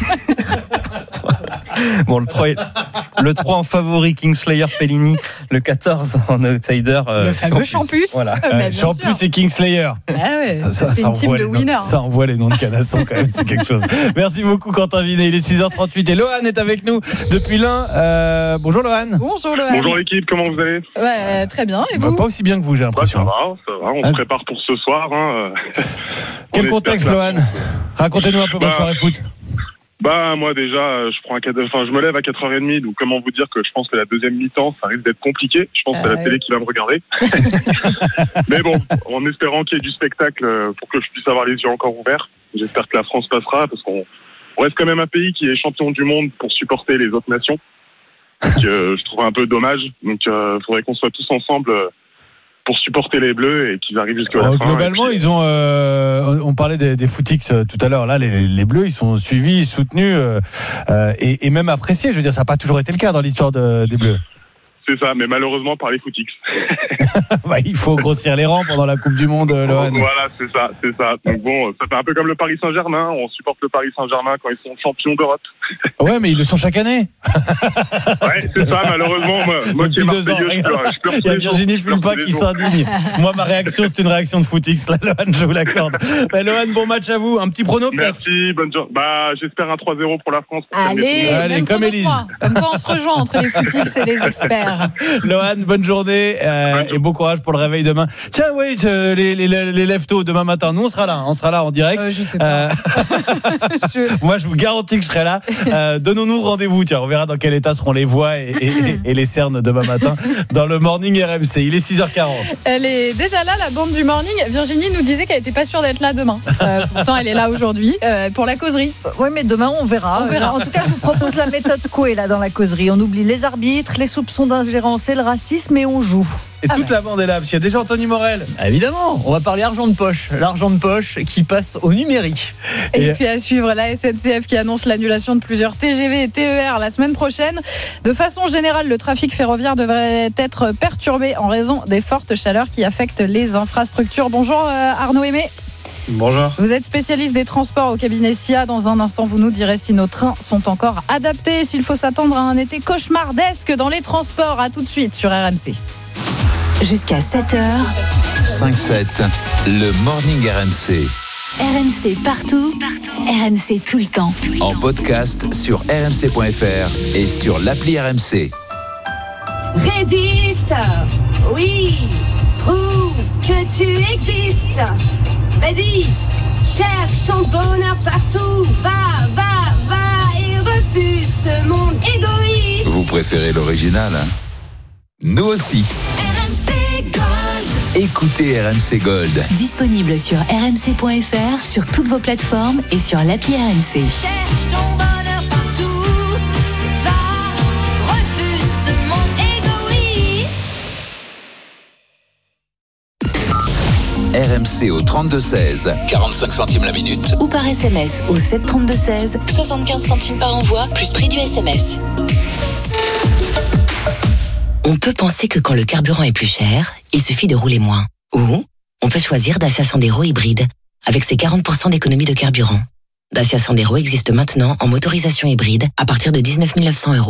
Bon, le 3 en favori, Kingslayer Fellini. Le 14 en outsider. Le fameux Champus. Voilà. Champus et Kingslayer. Ah ouais, c'est une team de winners. Ça envoie les noms de canassons quand même, c'est quelque chose. Merci beaucoup Quentin Vinet, il est 6h38 et Lohan est avec nous depuis l'Ain. Bonjour Lohan. Bonjour Lohan. Bonjour l'équipe, comment vous allez ? Ouais, très bien, et vous ? Pas aussi bien que vous, j'ai l'impression. Ça va, on se prépare pour ce soir. Quel contexte Lohan ? Racontez-nous un peu votre soirée foot. Moi déjà, je me lève à 4h30, donc comment vous dire que je pense que la deuxième mi-temps, ça risque d'être compliqué. Je pense que c'est la télé qui va me regarder. Mais bon, en espérant qu'il y ait du spectacle pour que je puisse avoir les yeux encore ouverts. J'espère que la France passera, parce qu'on reste quand même un pays qui est champion du monde pour supporter les autres nations. Donc, je trouve un peu dommage. Donc il faudrait qu'on soit tous ensemble pour supporter les Bleus et qu'ils arrivent jusqu'à la fin. Globalement, puis, ils ont. On parlait des footix tout à l'heure. Là, les Bleus, ils sont suivis, soutenus et même appréciés. Je veux dire, ça n'a pas toujours été le cas dans l'histoire des Bleus. C'est ça, mais malheureusement par les footix. Il faut grossir les rangs pendant la Coupe du Monde, Lohan. Voilà, c'est ça. Donc bon, ça fait un peu comme le Paris Saint-Germain. On supporte le Paris Saint-Germain quand ils sont champions d'Europe. Ouais, mais ils le sont chaque année. Ouais, c'est ça, malheureusement. Moi qui ai Marseilleux, je pleure. Il y a Virginie Fulpa qui s'indigne. Moi, ma réaction, c'est une réaction de footix. Là, Lohan, je vous l'accorde. Lohan, bon match à vous. Un petit prono peut-être ? Merci, bonne journée. J'espère un 3-0 pour la France. Allez, comme Élise. Comme quoi on se rejoint entre les footix et les experts. Lohan, bonne journée et bon courage pour le réveil demain. Tiens, oui, les lève-tôt demain matin, nous on sera là en direct. Je sais pas. Moi, je vous garantis que je serai là. Donnons-nous rendez-vous. Tiens, on verra dans quel état seront les voies et les cernes demain matin dans le Morning RMC. Il est 6h40. Elle est déjà là, la bande du Morning. Virginie nous disait qu'elle n'était pas sûre d'être là demain. Pourtant, elle est là aujourd'hui pour la causerie. Oui, mais demain, on verra. On verra. En tout cas, je vous propose la méthode Coué là dans la causerie. On oublie les arbitres, les soupçons d'ingérence et le racisme et on joue. Et toute la bande est là, parce qu'il y a déjà Anthony Morel. Évidemment, on va parler argent de poche. L'argent de poche qui passe au numérique. Et puis à suivre, la SNCF qui annonce l'annulation de plusieurs TGV et TER la semaine prochaine. De façon générale, le trafic ferroviaire devrait être perturbé en raison des fortes chaleurs qui affectent les infrastructures. Bonjour Arnaud Aimé. Bonjour. Vous êtes spécialiste des transports au cabinet SIA. Dans un instant, vous nous direz si nos trains sont encore adaptés, s'il faut s'attendre à un été cauchemardesque dans les transports. À tout de suite sur RMC. Jusqu'à 7h. 5-7, le Morning RMC. RMC partout. RMC tout le temps. En podcast sur rmc.fr et sur l'appli RMC. Résiste. Oui. Prouve que tu existes. Vas-y. Cherche ton bonheur partout. Va, va, va et refuse ce monde égoïste. Vous préférez l'original, hein? Nous aussi. Écoutez RMC Gold. Disponible sur rmc.fr, sur toutes vos plateformes et sur l'appli RMC. Cherche ton bonheur partout. Va, refuse ce monde égoïste. RMC au 32-16, 45 centimes la minute. Ou par SMS au 732-16, 75 centimes par envoi, plus prix du SMS. On peut penser que quand le carburant est plus cher, il suffit de rouler moins. Ou on peut choisir Dacia Sandero hybride, avec ses 40% d'économie de carburant. Dacia Sandero existe maintenant en motorisation hybride à partir de 19 900 €.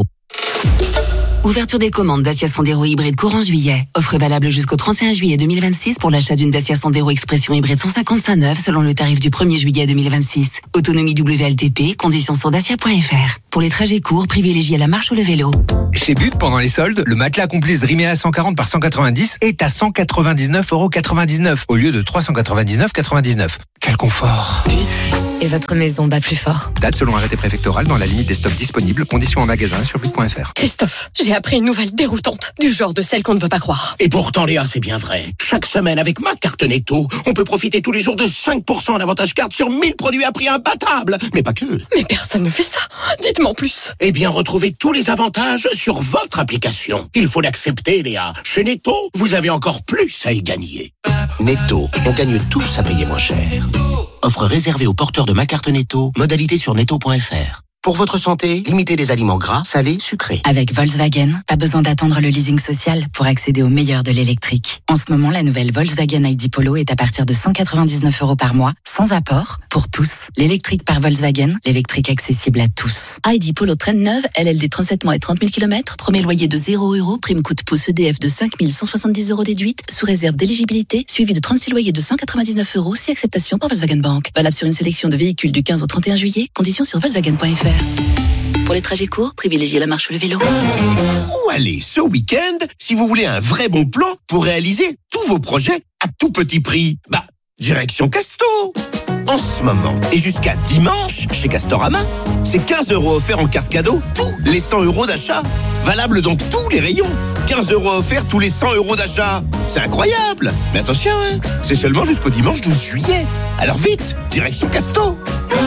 Ouverture des commandes Dacia Sandero hybride courant juillet. Offre valable jusqu'au 31 juillet 2026 pour l'achat d'une Dacia Sandero Expression hybride 155 neuve selon le tarif du 1er juillet 2026. Autonomie WLTP, conditions sur dacia.fr. Pour les trajets courts, privilégiez la marche ou le vélo. Chez But, pendant les soldes, le matelas Complice Rimea 140 par 190 est à 199,99 € au lieu de 399,99 €. Quel confort! But, et votre maison bat plus fort. Date selon arrêté préfectoral dans la limite des stocks disponibles. Conditions en magasin sur but.fr. Christophe, j'ai appris une nouvelle déroutante, du genre de celle qu'on ne veut pas croire. Et pourtant, Léa, c'est bien vrai. Chaque semaine, avec ma carte Netto, on peut profiter tous les jours de 5% en avantage carte sur 1000 produits à prix imbattable. Mais pas que. Mais personne ne fait ça. Dites-moi en plus. Eh bien, retrouvez tous les avantages sur votre application. Il faut l'accepter, Léa. Chez Netto, vous avez encore plus à y gagner. Netto, on gagne tous à payer moins cher. Offre réservée aux porteurs de ma carte Netto. Modalité sur netto.fr. Pour votre santé, limitez les aliments gras, salés, sucrés. Avec Volkswagen, pas besoin d'attendre le leasing social pour accéder au meilleur de l'électrique. En ce moment, la nouvelle Volkswagen ID Polo est à partir de 199 € par mois, sans apport, pour tous. L'électrique par Volkswagen, l'électrique accessible à tous. ID Polo traîne neuve, LLD 37 mois et 30 000 km, premier loyer de 0 €, prime coup de pouce EDF de 5 170 € déduite, sous réserve d'éligibilité, suivi de 36 loyers de 199 €, si acceptation par Volkswagen Bank. Valable sur une sélection de véhicules du 15 au 31 juillet, conditions sur Volkswagen.fr. Pour les trajets courts, privilégiez la marche ou le vélo. Où aller ce week-end si vous voulez un vrai bon plan pour réaliser tous vos projets à tout petit prix? Direction Casto. En ce moment et jusqu'à dimanche chez Castorama, c'est 15 € offerts en carte cadeau tous les 100 € d'achat. Valable dans tous les rayons. 15 € offerts tous les 100 € d'achat. C'est incroyable. Mais attention, c'est seulement jusqu'au dimanche 12 juillet. Alors vite, direction Casto.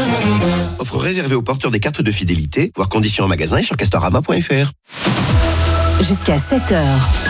Offre réservée aux porteurs des cartes de fidélité. Voir conditions en magasin et sur castorama.fr. Jusqu'à 7h.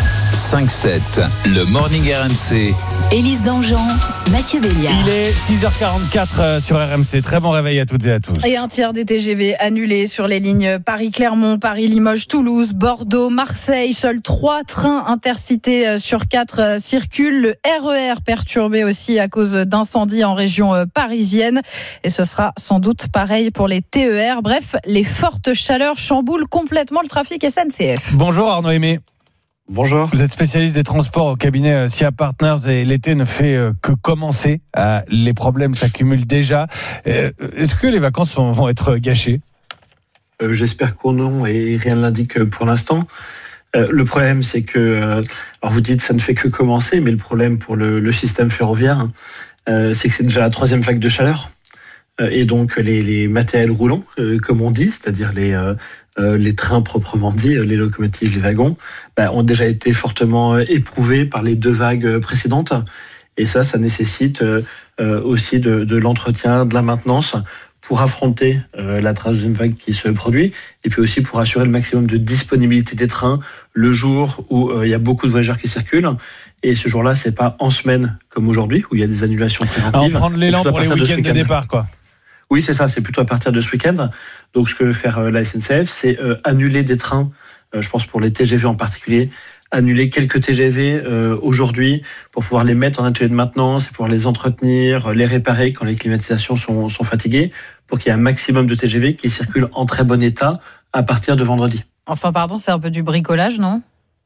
5-7, le Morning RMC. Élise Dangean, Mathieu Béliard. Il est 6h44 sur RMC. Très bon réveil à toutes et à tous. Et un tiers des TGV annulés sur les lignes Paris-Clermont, Paris-Limoges, Toulouse, Bordeaux, Marseille. Seuls 3 trains intercités sur 4 circulent. Le RER perturbé aussi à cause d'incendies en région parisienne. Et ce sera sans doute pareil pour les TER. Bref, les fortes chaleurs chamboulent complètement le trafic SNCF. Bonjour Arnaud Aimé. Bonjour. Vous êtes spécialiste des transports au cabinet SIA Partners et l'été ne fait que commencer. Les problèmes s'accumulent déjà. Est-ce que les vacances vont être gâchées ? J'espère qu'on non et rien ne l'indique pour l'instant. Le problème, c'est que, alors vous dites ça ne fait que commencer, mais le problème pour le système ferroviaire, c'est que c'est déjà la 3e vague de chaleur. Et donc les matériels roulants, comme on dit, c'est-à-dire les trains proprement dit, les locomotives, les wagons, ont déjà été fortement éprouvés par les 2 vagues précédentes. Et ça nécessite aussi de l'entretien, de la maintenance pour affronter la 3e vague qui se produit, et puis aussi pour assurer le maximum de disponibilité des trains le jour où il y a beaucoup de voyageurs qui circulent. Et ce jour-là, c'est pas en semaine comme aujourd'hui, où il y a des annulations préventives. Alors, prendre l'élan pour les week-ends de départ, quoi. Oui, c'est ça, c'est plutôt à partir de ce week-end. Donc, ce que veut faire la SNCF, c'est annuler des trains, je pense pour les TGV en particulier, annuler quelques TGV aujourd'hui pour pouvoir les mettre en atelier de maintenance et pouvoir les entretenir, les réparer quand les climatisations sont fatiguées, pour qu'il y ait un maximum de TGV qui circulent en très bon état à partir de vendredi. Enfin, pardon, c'est un peu du bricolage, non ?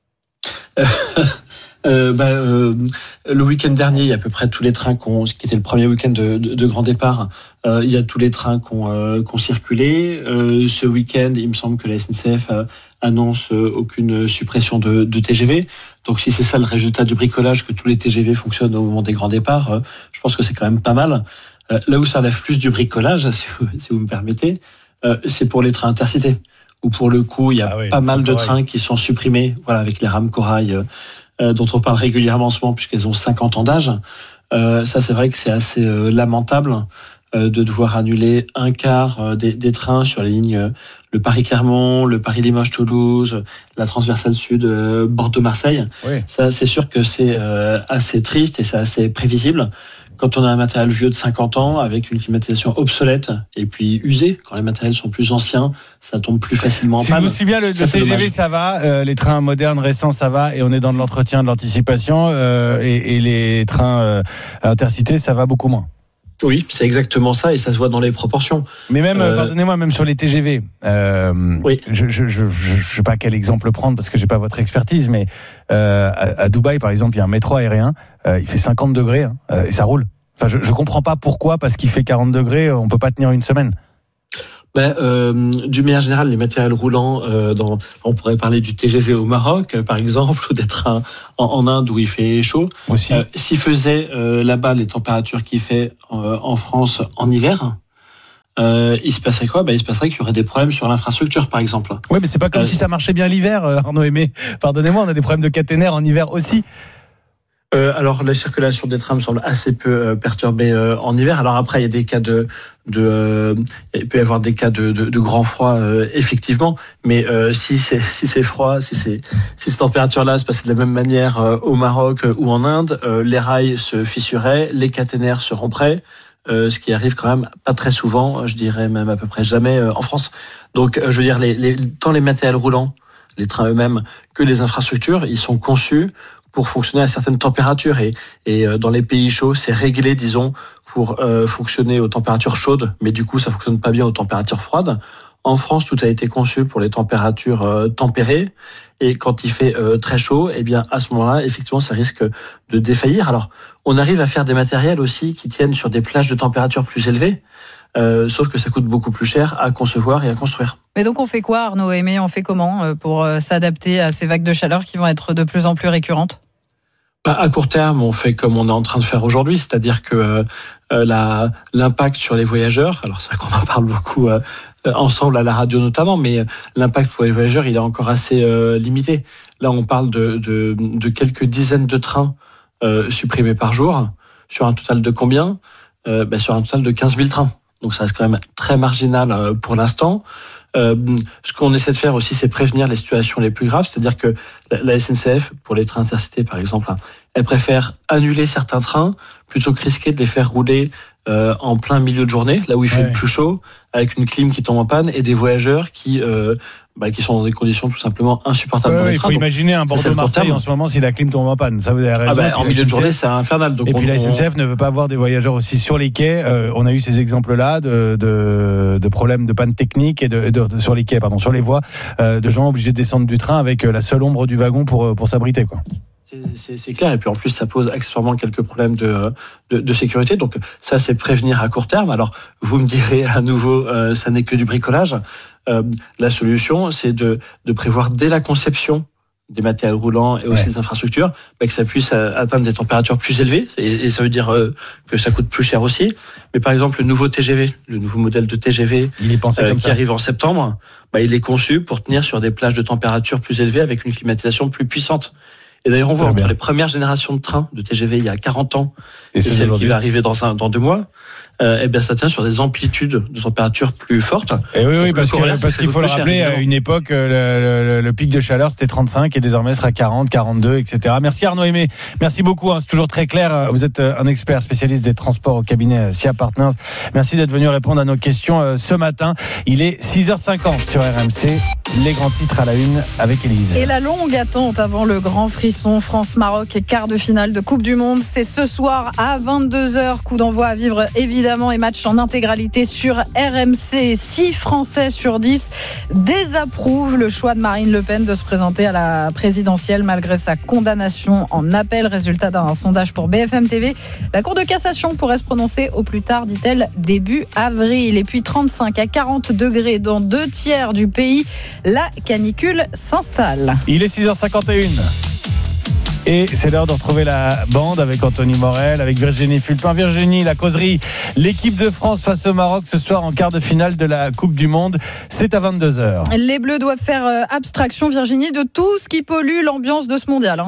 Le week-end dernier, il y a à peu près tous les trains qui était le premier week-end de grand départ. Il y a tous les trains qui ont circulé. Ce week-end, il me semble que la SNCF annonce aucune suppression de TGV. Donc, si c'est ça le résultat du bricolage, que tous les TGV fonctionnent au moment des grands départs, je pense que c'est quand même pas mal. Là où ça relève plus du bricolage, si vous me permettez, c'est pour les trains intercités, où pour le coup, il y a pas mal de trains qui sont supprimés, voilà, avec les rames corail, dont on parle régulièrement en ce moment puisqu'elles ont 50 ans d'âge. Ça, c'est vrai que c'est assez lamentable de devoir annuler un quart des trains sur les lignes le Paris-Clermont, le Paris-Limoges-Toulouse, la transversale sud Bordeaux-Marseille. Oui. Ça, c'est sûr que c'est assez triste et c'est assez prévisible. Quand on a un matériel vieux de 50 ans, avec une climatisation obsolète et puis usée, quand les matériels sont plus anciens, ça tombe plus facilement en panne. Si vous suivez bien, le TGV, ça va, les trains modernes, récents, ça va, et on est dans de l'entretien, de l'anticipation, et les trains intercités, ça va beaucoup moins. Oui, c'est exactement ça, et ça se voit dans les proportions. Mais même, pardonnez-moi, même sur les TGV, oui. Je sais pas quel exemple prendre parce que j'ai pas votre expertise, mais à Dubaï, par exemple, il y a un métro aérien, il fait 50 degrés et ça roule. Enfin, je comprends pas pourquoi, parce qu'il fait 40 degrés, on peut pas tenir une semaine. D'une manière générale, les matériels roulants, on pourrait parler du TGV au Maroc, par exemple, ou des trains en Inde où il fait chaud. Aussi. S'il faisait là-bas les températures qu'il fait en France en hiver, il se passerait quoi ? Il se passerait qu'il y aurait des problèmes sur l'infrastructure, par exemple. Oui, mais c'est pas comme si ça marchait bien l'hiver, Arnaud Aimé. Pardonnez-moi, on a des problèmes de caténaire en hiver aussi. Alors la circulation des trains me semble assez peu perturbée en hiver. Alors après il y a des cas il peut y avoir des cas de grand froid effectivement, mais si c'est froid, si ces températures-là se passaient de la même manière au Maroc ou en Inde, les rails se fissuraient, les caténaires se rompraient. Ce qui arrive quand même pas très souvent, je dirais même à peu près jamais en France. Donc je veux dire tant les matériels roulants, les trains eux-mêmes, que les infrastructures, ils sont conçus pour fonctionner à certaines températures et dans les pays chauds, c'est réglé, disons, pour fonctionner aux températures chaudes, mais du coup, ça fonctionne pas bien aux températures froides. En France, tout a été conçu pour les températures tempérées, et quand il fait très chaud, eh bien, à ce moment-là, effectivement, ça risque de défaillir. Alors, on arrive à faire des matériels aussi qui tiennent sur des plages de température plus élevées, sauf que ça coûte beaucoup plus cher à concevoir et à construire. Mais donc on fait quoi, Arnaud Aimé ? On fait comment pour s'adapter à ces vagues de chaleur qui vont être de plus en plus récurrentes ? À court terme, on fait comme on est en train de faire aujourd'hui, c'est-à-dire que l'impact sur les voyageurs, alors c'est vrai qu'on en parle beaucoup ensemble à la radio notamment, mais l'impact pour les voyageurs, il est encore assez limité. Là, on parle de quelques dizaines de trains supprimés par jour, sur un total de combien ? Sur un total de 15 000 trains. Donc ça reste quand même très marginal pour l'instant. Ce qu'on essaie de faire aussi, c'est prévenir les situations les plus graves, c'est-à-dire que la SNCF, pour les trains intercités par exemple, elle préfère annuler certains trains plutôt que risquer de les faire rouler en plein milieu de journée, là où il fait le plus chaud, avec une clim qui tombe en panne et des voyageurs qui sont dans des conditions tout simplement insupportables dans les trains. Il faut imaginer un Bordeaux-Marseille en ce moment si la clim tombe en panne. Ça, vous avez raison. En milieu de journée, c'est infernal. Donc et puis la SNCF ne veut pas avoir des voyageurs aussi sur les quais. On a eu ces exemples-là de problèmes de panne technique et sur les quais, sur les voies, de gens obligés de descendre du train avec la seule ombre du wagon pour s'abriter, quoi. C'est clair, et puis en plus ça pose accessoirement quelques problèmes de sécurité, donc ça c'est prévenir à court terme. Alors vous me direz à nouveau, ça n'est que du bricolage. La solution c'est de prévoir dès la conception des matériels roulants et aussi des infrastructures, que ça puisse atteindre des températures plus élevées et ça veut dire que ça coûte plus cher aussi. Mais par exemple, le nouveau TGV, le nouveau modèle de TGV qui arrive en septembre, il est conçu pour tenir sur des plages de température plus élevées avec une climatisation plus puissante. Et d'ailleurs, on voit entre les premières générations de trains de TGV il y a 40 ans et celle qui va arriver dans 2 mois, ça tient sur des amplitudes de température plus fortes. Et oui, parce qu'il faut le rappeler, à une époque, le pic de chaleur, c'était 35 et désormais sera 40, 42, etc. Merci Arnaud Aimé. Merci beaucoup. C'est toujours très clair. Vous êtes un expert spécialiste des transports au cabinet SIA Partners. Merci d'être venu répondre à nos questions ce matin. Il est 6h50 sur RMC. Les grands titres à la une avec Élise. Et la longue attente avant le grand frisson France-Maroc et quart de finale de Coupe du Monde. C'est ce soir à 22h. Coup d'envoi à vivre évidemment et match en intégralité sur RMC. 6 Français sur 10 désapprouvent le choix de Marine Le Pen de se présenter à la présidentielle malgré sa condamnation en appel. Résultat d'un sondage pour BFM TV. La Cour de cassation pourrait se prononcer au plus tard, dit-elle, début avril. Et puis 35 à 40 degrés dans 2 tiers du pays. La canicule s'installe. Il est 6h51. Et c'est l'heure de retrouver la bande avec Anthony Morel, avec Virginie Fulpin. Virginie, la causerie, l'équipe de France face au Maroc ce soir en quart de finale de la Coupe du Monde. C'est à 22h. Les Bleus doivent faire abstraction, Virginie, de tout ce qui pollue l'ambiance de ce mondial.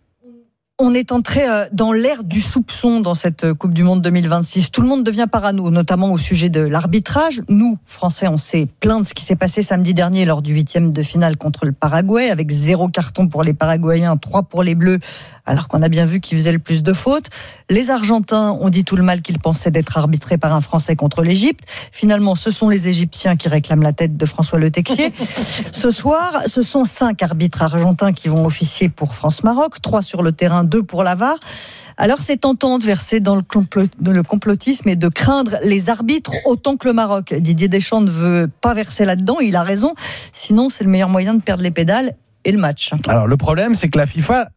On est entré dans l'ère du soupçon dans cette Coupe du Monde 2026. Tout le monde devient parano, notamment au sujet de l'arbitrage. Nous, Français, on s'est plaint de ce qui s'est passé samedi dernier lors du 8e de finale contre le Paraguay, avec 0 carton pour les Paraguayens, 3 pour les Bleus, alors qu'on a bien vu qu'ils faisaient le plus de fautes. Les Argentins ont dit tout le mal qu'ils pensaient d'être arbitrés par un Français contre l'Égypte. Finalement, ce sont les Égyptiens qui réclament la tête de François Le Texier. Ce soir, ce sont 5 arbitres argentins qui vont officier pour France-Maroc, 3 sur le terrain, 2 pour la VAR. Alors c'est tentant de verser dans le complotisme et de craindre les arbitres autant que le Maroc. Didier Deschamps ne veut pas verser là-dedans, il a raison. Sinon, c'est le meilleur moyen de perdre les pédales et le match. Alors le problème, c'est que la FIFA,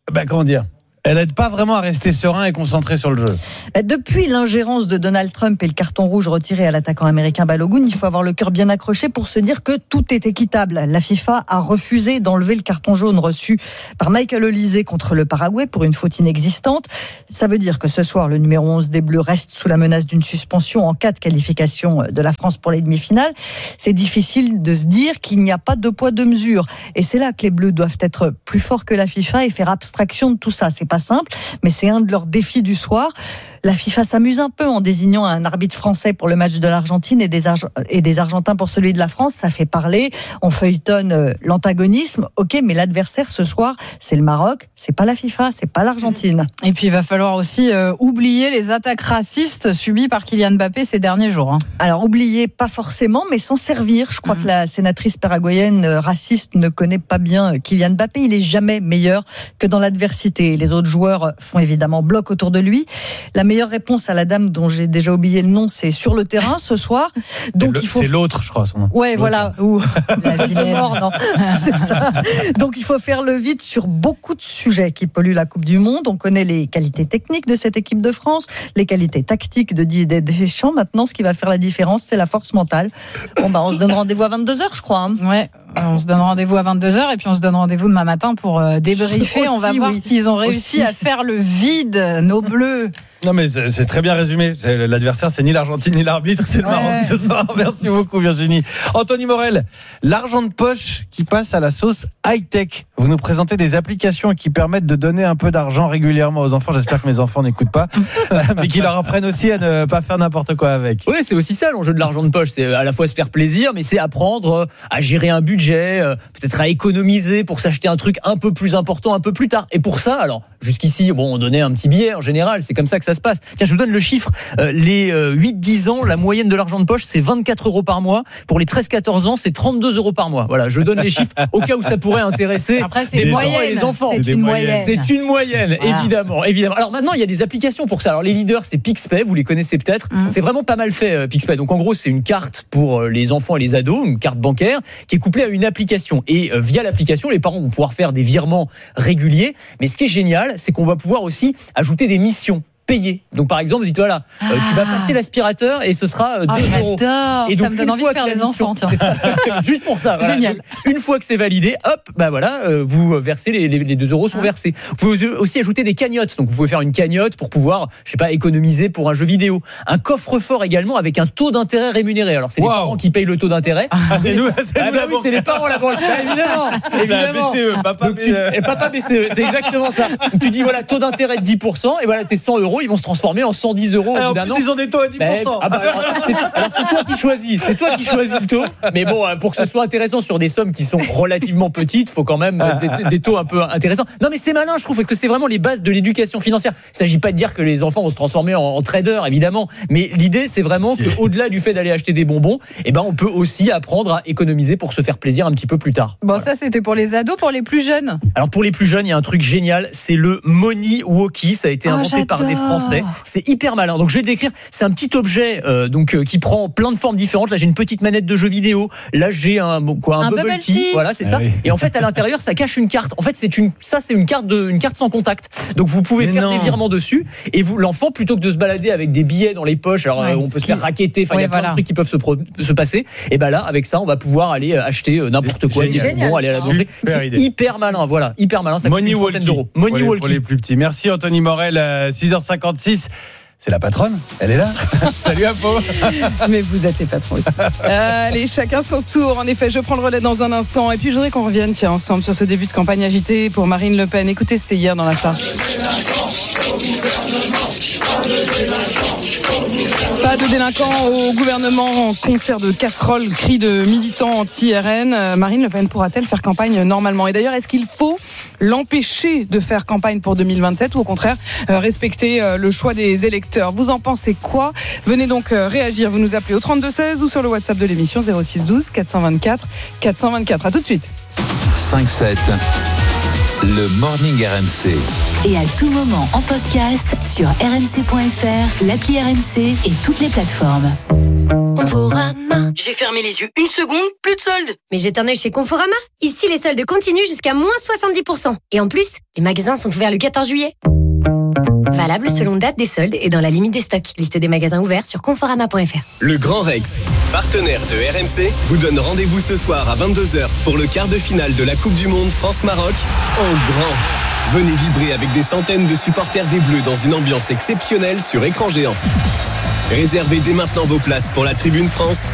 elle n'aide pas vraiment à rester serein et concentré sur le jeu. Depuis l'ingérence de Donald Trump et le carton rouge retiré à l'attaquant américain Balogun, il faut avoir le cœur bien accroché pour se dire que tout est équitable. La FIFA a refusé d'enlever le carton jaune reçu par Michael Olise contre le Paraguay pour une faute inexistante. Ça veut dire que ce soir, le numéro 11 des Bleus reste sous la menace d'une suspension en cas de qualification de la France pour les demi-finales. C'est difficile de se dire qu'il n'y a pas de poids, de mesure. Et c'est là que les Bleus doivent être plus forts que la FIFA et faire abstraction de tout ça. C'est pas simple, mais c'est un de leurs défis du soir. La FIFA s'amuse un peu en désignant un arbitre français pour le match de l'Argentine et des Argentins pour celui de la France. Ça fait parler, on feuilletonne l'antagonisme. Ok, mais l'adversaire ce soir, c'est le Maroc, c'est pas la FIFA, c'est pas l'Argentine. Et puis il va falloir aussi oublier les attaques racistes subies par Kylian Mbappé ces derniers jours. Alors oublier, pas forcément, mais s'en servir. Je crois que la sénatrice paraguayenne raciste ne connaît pas bien Kylian Mbappé. Il est jamais meilleur que dans l'adversité. Les autres joueurs font évidemment bloc autour de lui. La meilleure réponse à la dame dont j'ai déjà oublié le nom, c'est sur le terrain ce soir. Donc c'est l'autre, je crois, son nom. Ouais, l'autre. Voilà. Ou la vilaine mort, non. C'est ça. Donc il faut faire le vide sur beaucoup de sujets qui polluent la Coupe du Monde. On connaît les qualités techniques de cette équipe de France, les qualités tactiques de Didier Deschamps. Maintenant, ce qui va faire la différence, c'est la force mentale. On se donne rendez-vous à 22h, je crois. Ouais. On se donne rendez-vous à 22h et puis on se donne rendez-vous demain matin pour débriefer. Aussi, on va voir s'ils ont réussi à faire le vide, nos Bleus. Non mais c'est très bien résumé. L'adversaire, c'est ni l'Argentine ni l'arbitre, c'est le Maroc ce soir. Merci beaucoup Virginie. Anthony Morel, l'argent de poche qui passe à la sauce high-tech. Vous nous présentez des applications qui permettent de donner un peu d'argent régulièrement aux enfants. J'espère que mes enfants n'écoutent pas, mais qu'ils leur apprennent aussi à ne pas faire n'importe quoi avec. Oui, c'est aussi ça l'enjeu de l'argent de poche. C'est à la fois se faire plaisir, mais c'est apprendre à gérer un budget, peut-être à économiser pour s'acheter un truc un peu plus important un peu plus tard. Et pour ça, alors jusqu'ici, on donnait un petit billet en général, c'est comme ça que ça se passe. Tiens, je vous donne le chiffre. Les 8-10 ans, la moyenne de l'argent de poche, c'est 24 € par mois. Pour les 13-14 ans, c'est 32 € par mois. Voilà, je donne les chiffres au cas où ça pourrait intéresser les parents et les enfants. C'est une moyenne. C'est une moyenne, évidemment. Alors maintenant, il y a des applications pour ça. Alors les leaders, c'est Pixpay, vous les connaissez peut-être. C'est vraiment pas mal fait, Pixpay. Donc en gros, c'est une carte pour les enfants et les ados, une carte bancaire qui est couplée à une application. Et via l'application, les parents vont pouvoir faire des virements réguliers. Mais ce qui est génial, c'est qu'on va pouvoir aussi ajouter des missions. payer. Donc par exemple, vous dites voilà, tu vas passer l'aspirateur et ce sera 2 euros. J'adore. Et donc Ça me donne envie de faire des enfants. Juste pour ça. Voilà. Génial. Donc, une fois que c'est validé, hop, bah voilà, vous versez les 2 euros sont versés. Vous pouvez aussi ajouter des cagnottes. Donc vous pouvez faire une cagnotte pour pouvoir, je sais pas, économiser pour un jeu vidéo. Un coffre-fort également avec un taux d'intérêt rémunéré. Alors c'est les parents qui payent le taux d'intérêt. C'est nous, c'est les parents la banque. Évidemment. BCE, papa BCE, c'est exactement ça. Donc, tu dis voilà, taux d'intérêt de 10% et voilà, tes 100 euros, ils vont se transformer en 110 euros au bout d'un an. Ils ont des taux à 10%. Alors c'est toi qui choisis, le taux. Mais bon, pour que ce soit intéressant sur des sommes qui sont relativement petites, faut quand même des taux un peu intéressants. Non mais c'est malin, je trouve, parce que c'est vraiment les bases de l'éducation financière. Il s'agit pas de dire que les enfants vont se transformer en traders, évidemment, mais l'idée c'est vraiment que au-delà du fait d'aller acheter des bonbons, on peut aussi apprendre à économiser pour se faire plaisir un petit peu plus tard. Bon, ça c'était pour les ados, pour les plus jeunes. Alors pour les plus jeunes, il y a un truc génial, c'est le Money Walkie. Ça a été inventé par des Français. C'est hyper malin. Donc je vais le décrire. C'est un petit objet qui prend plein de formes différentes. Là j'ai une petite manette de jeu vidéo. Là j'ai un bubble tea. Voilà, c'est ça. Oui. Et en fait à l'intérieur ça cache une carte. En fait c'est une carte sans contact. Donc vous pouvez faire des virements dessus et l'enfant, plutôt que de se balader avec des billets dans les poches, alors on peut se faire racketter. Enfin il y a plein de trucs qui peuvent se passer. Et là avec ça on va pouvoir aller acheter n'importe quoi. Bon, aller à la boulangerie. C'est hyper malin. Voilà, hyper malin. Ça coûte une trentaine d'euros. Money Walkie pour les plus petits. Merci Anthony Morel. 6h56. C'est la patronne, elle est là. Salut Apo. Mais vous êtes les patrons aussi. Allez, chacun son tour. En effet, je prends le relais dans un instant. Et puis je voudrais qu'on revienne ensemble sur ce début de campagne agité pour Marine Le Pen. Écoutez, c'était hier dans la Sarthe. Pas de délinquants au gouvernement, en concert de casseroles, cris de militants anti-RN. Marine Le Pen pourra-t-elle faire campagne normalement? Et d'ailleurs, est-ce qu'il faut l'empêcher de faire campagne pour 2027 ou au contraire respecter le choix des électeurs? Vous en pensez quoi? Venez donc réagir. Vous nous appelez au 3216 ou sur le WhatsApp de l'émission 06 12 424 424. À tout de suite. 5-7. Le Morning RMC. Et à tout moment en podcast sur rmc.fr, l'appli RMC et toutes les plateformes. Conforama. J'ai fermé les yeux une seconde, plus de soldes. Mais jette un œil chez Conforama. Ici, les soldes continuent jusqu'à moins 70%. Et en plus, les magasins sont ouverts le 14 juillet. Valable selon date des soldes et dans la limite des stocks. Liste des magasins ouverts sur conforama.fr. Le Grand Rex, partenaire de RMC, vous donne rendez-vous ce soir à 22h pour le quart de finale de la Coupe du Monde France-Maroc en grand. Venez vibrer avec des centaines de supporters des Bleus dans une ambiance exceptionnelle sur écran géant. Réservez dès maintenant vos places pour la Tribune France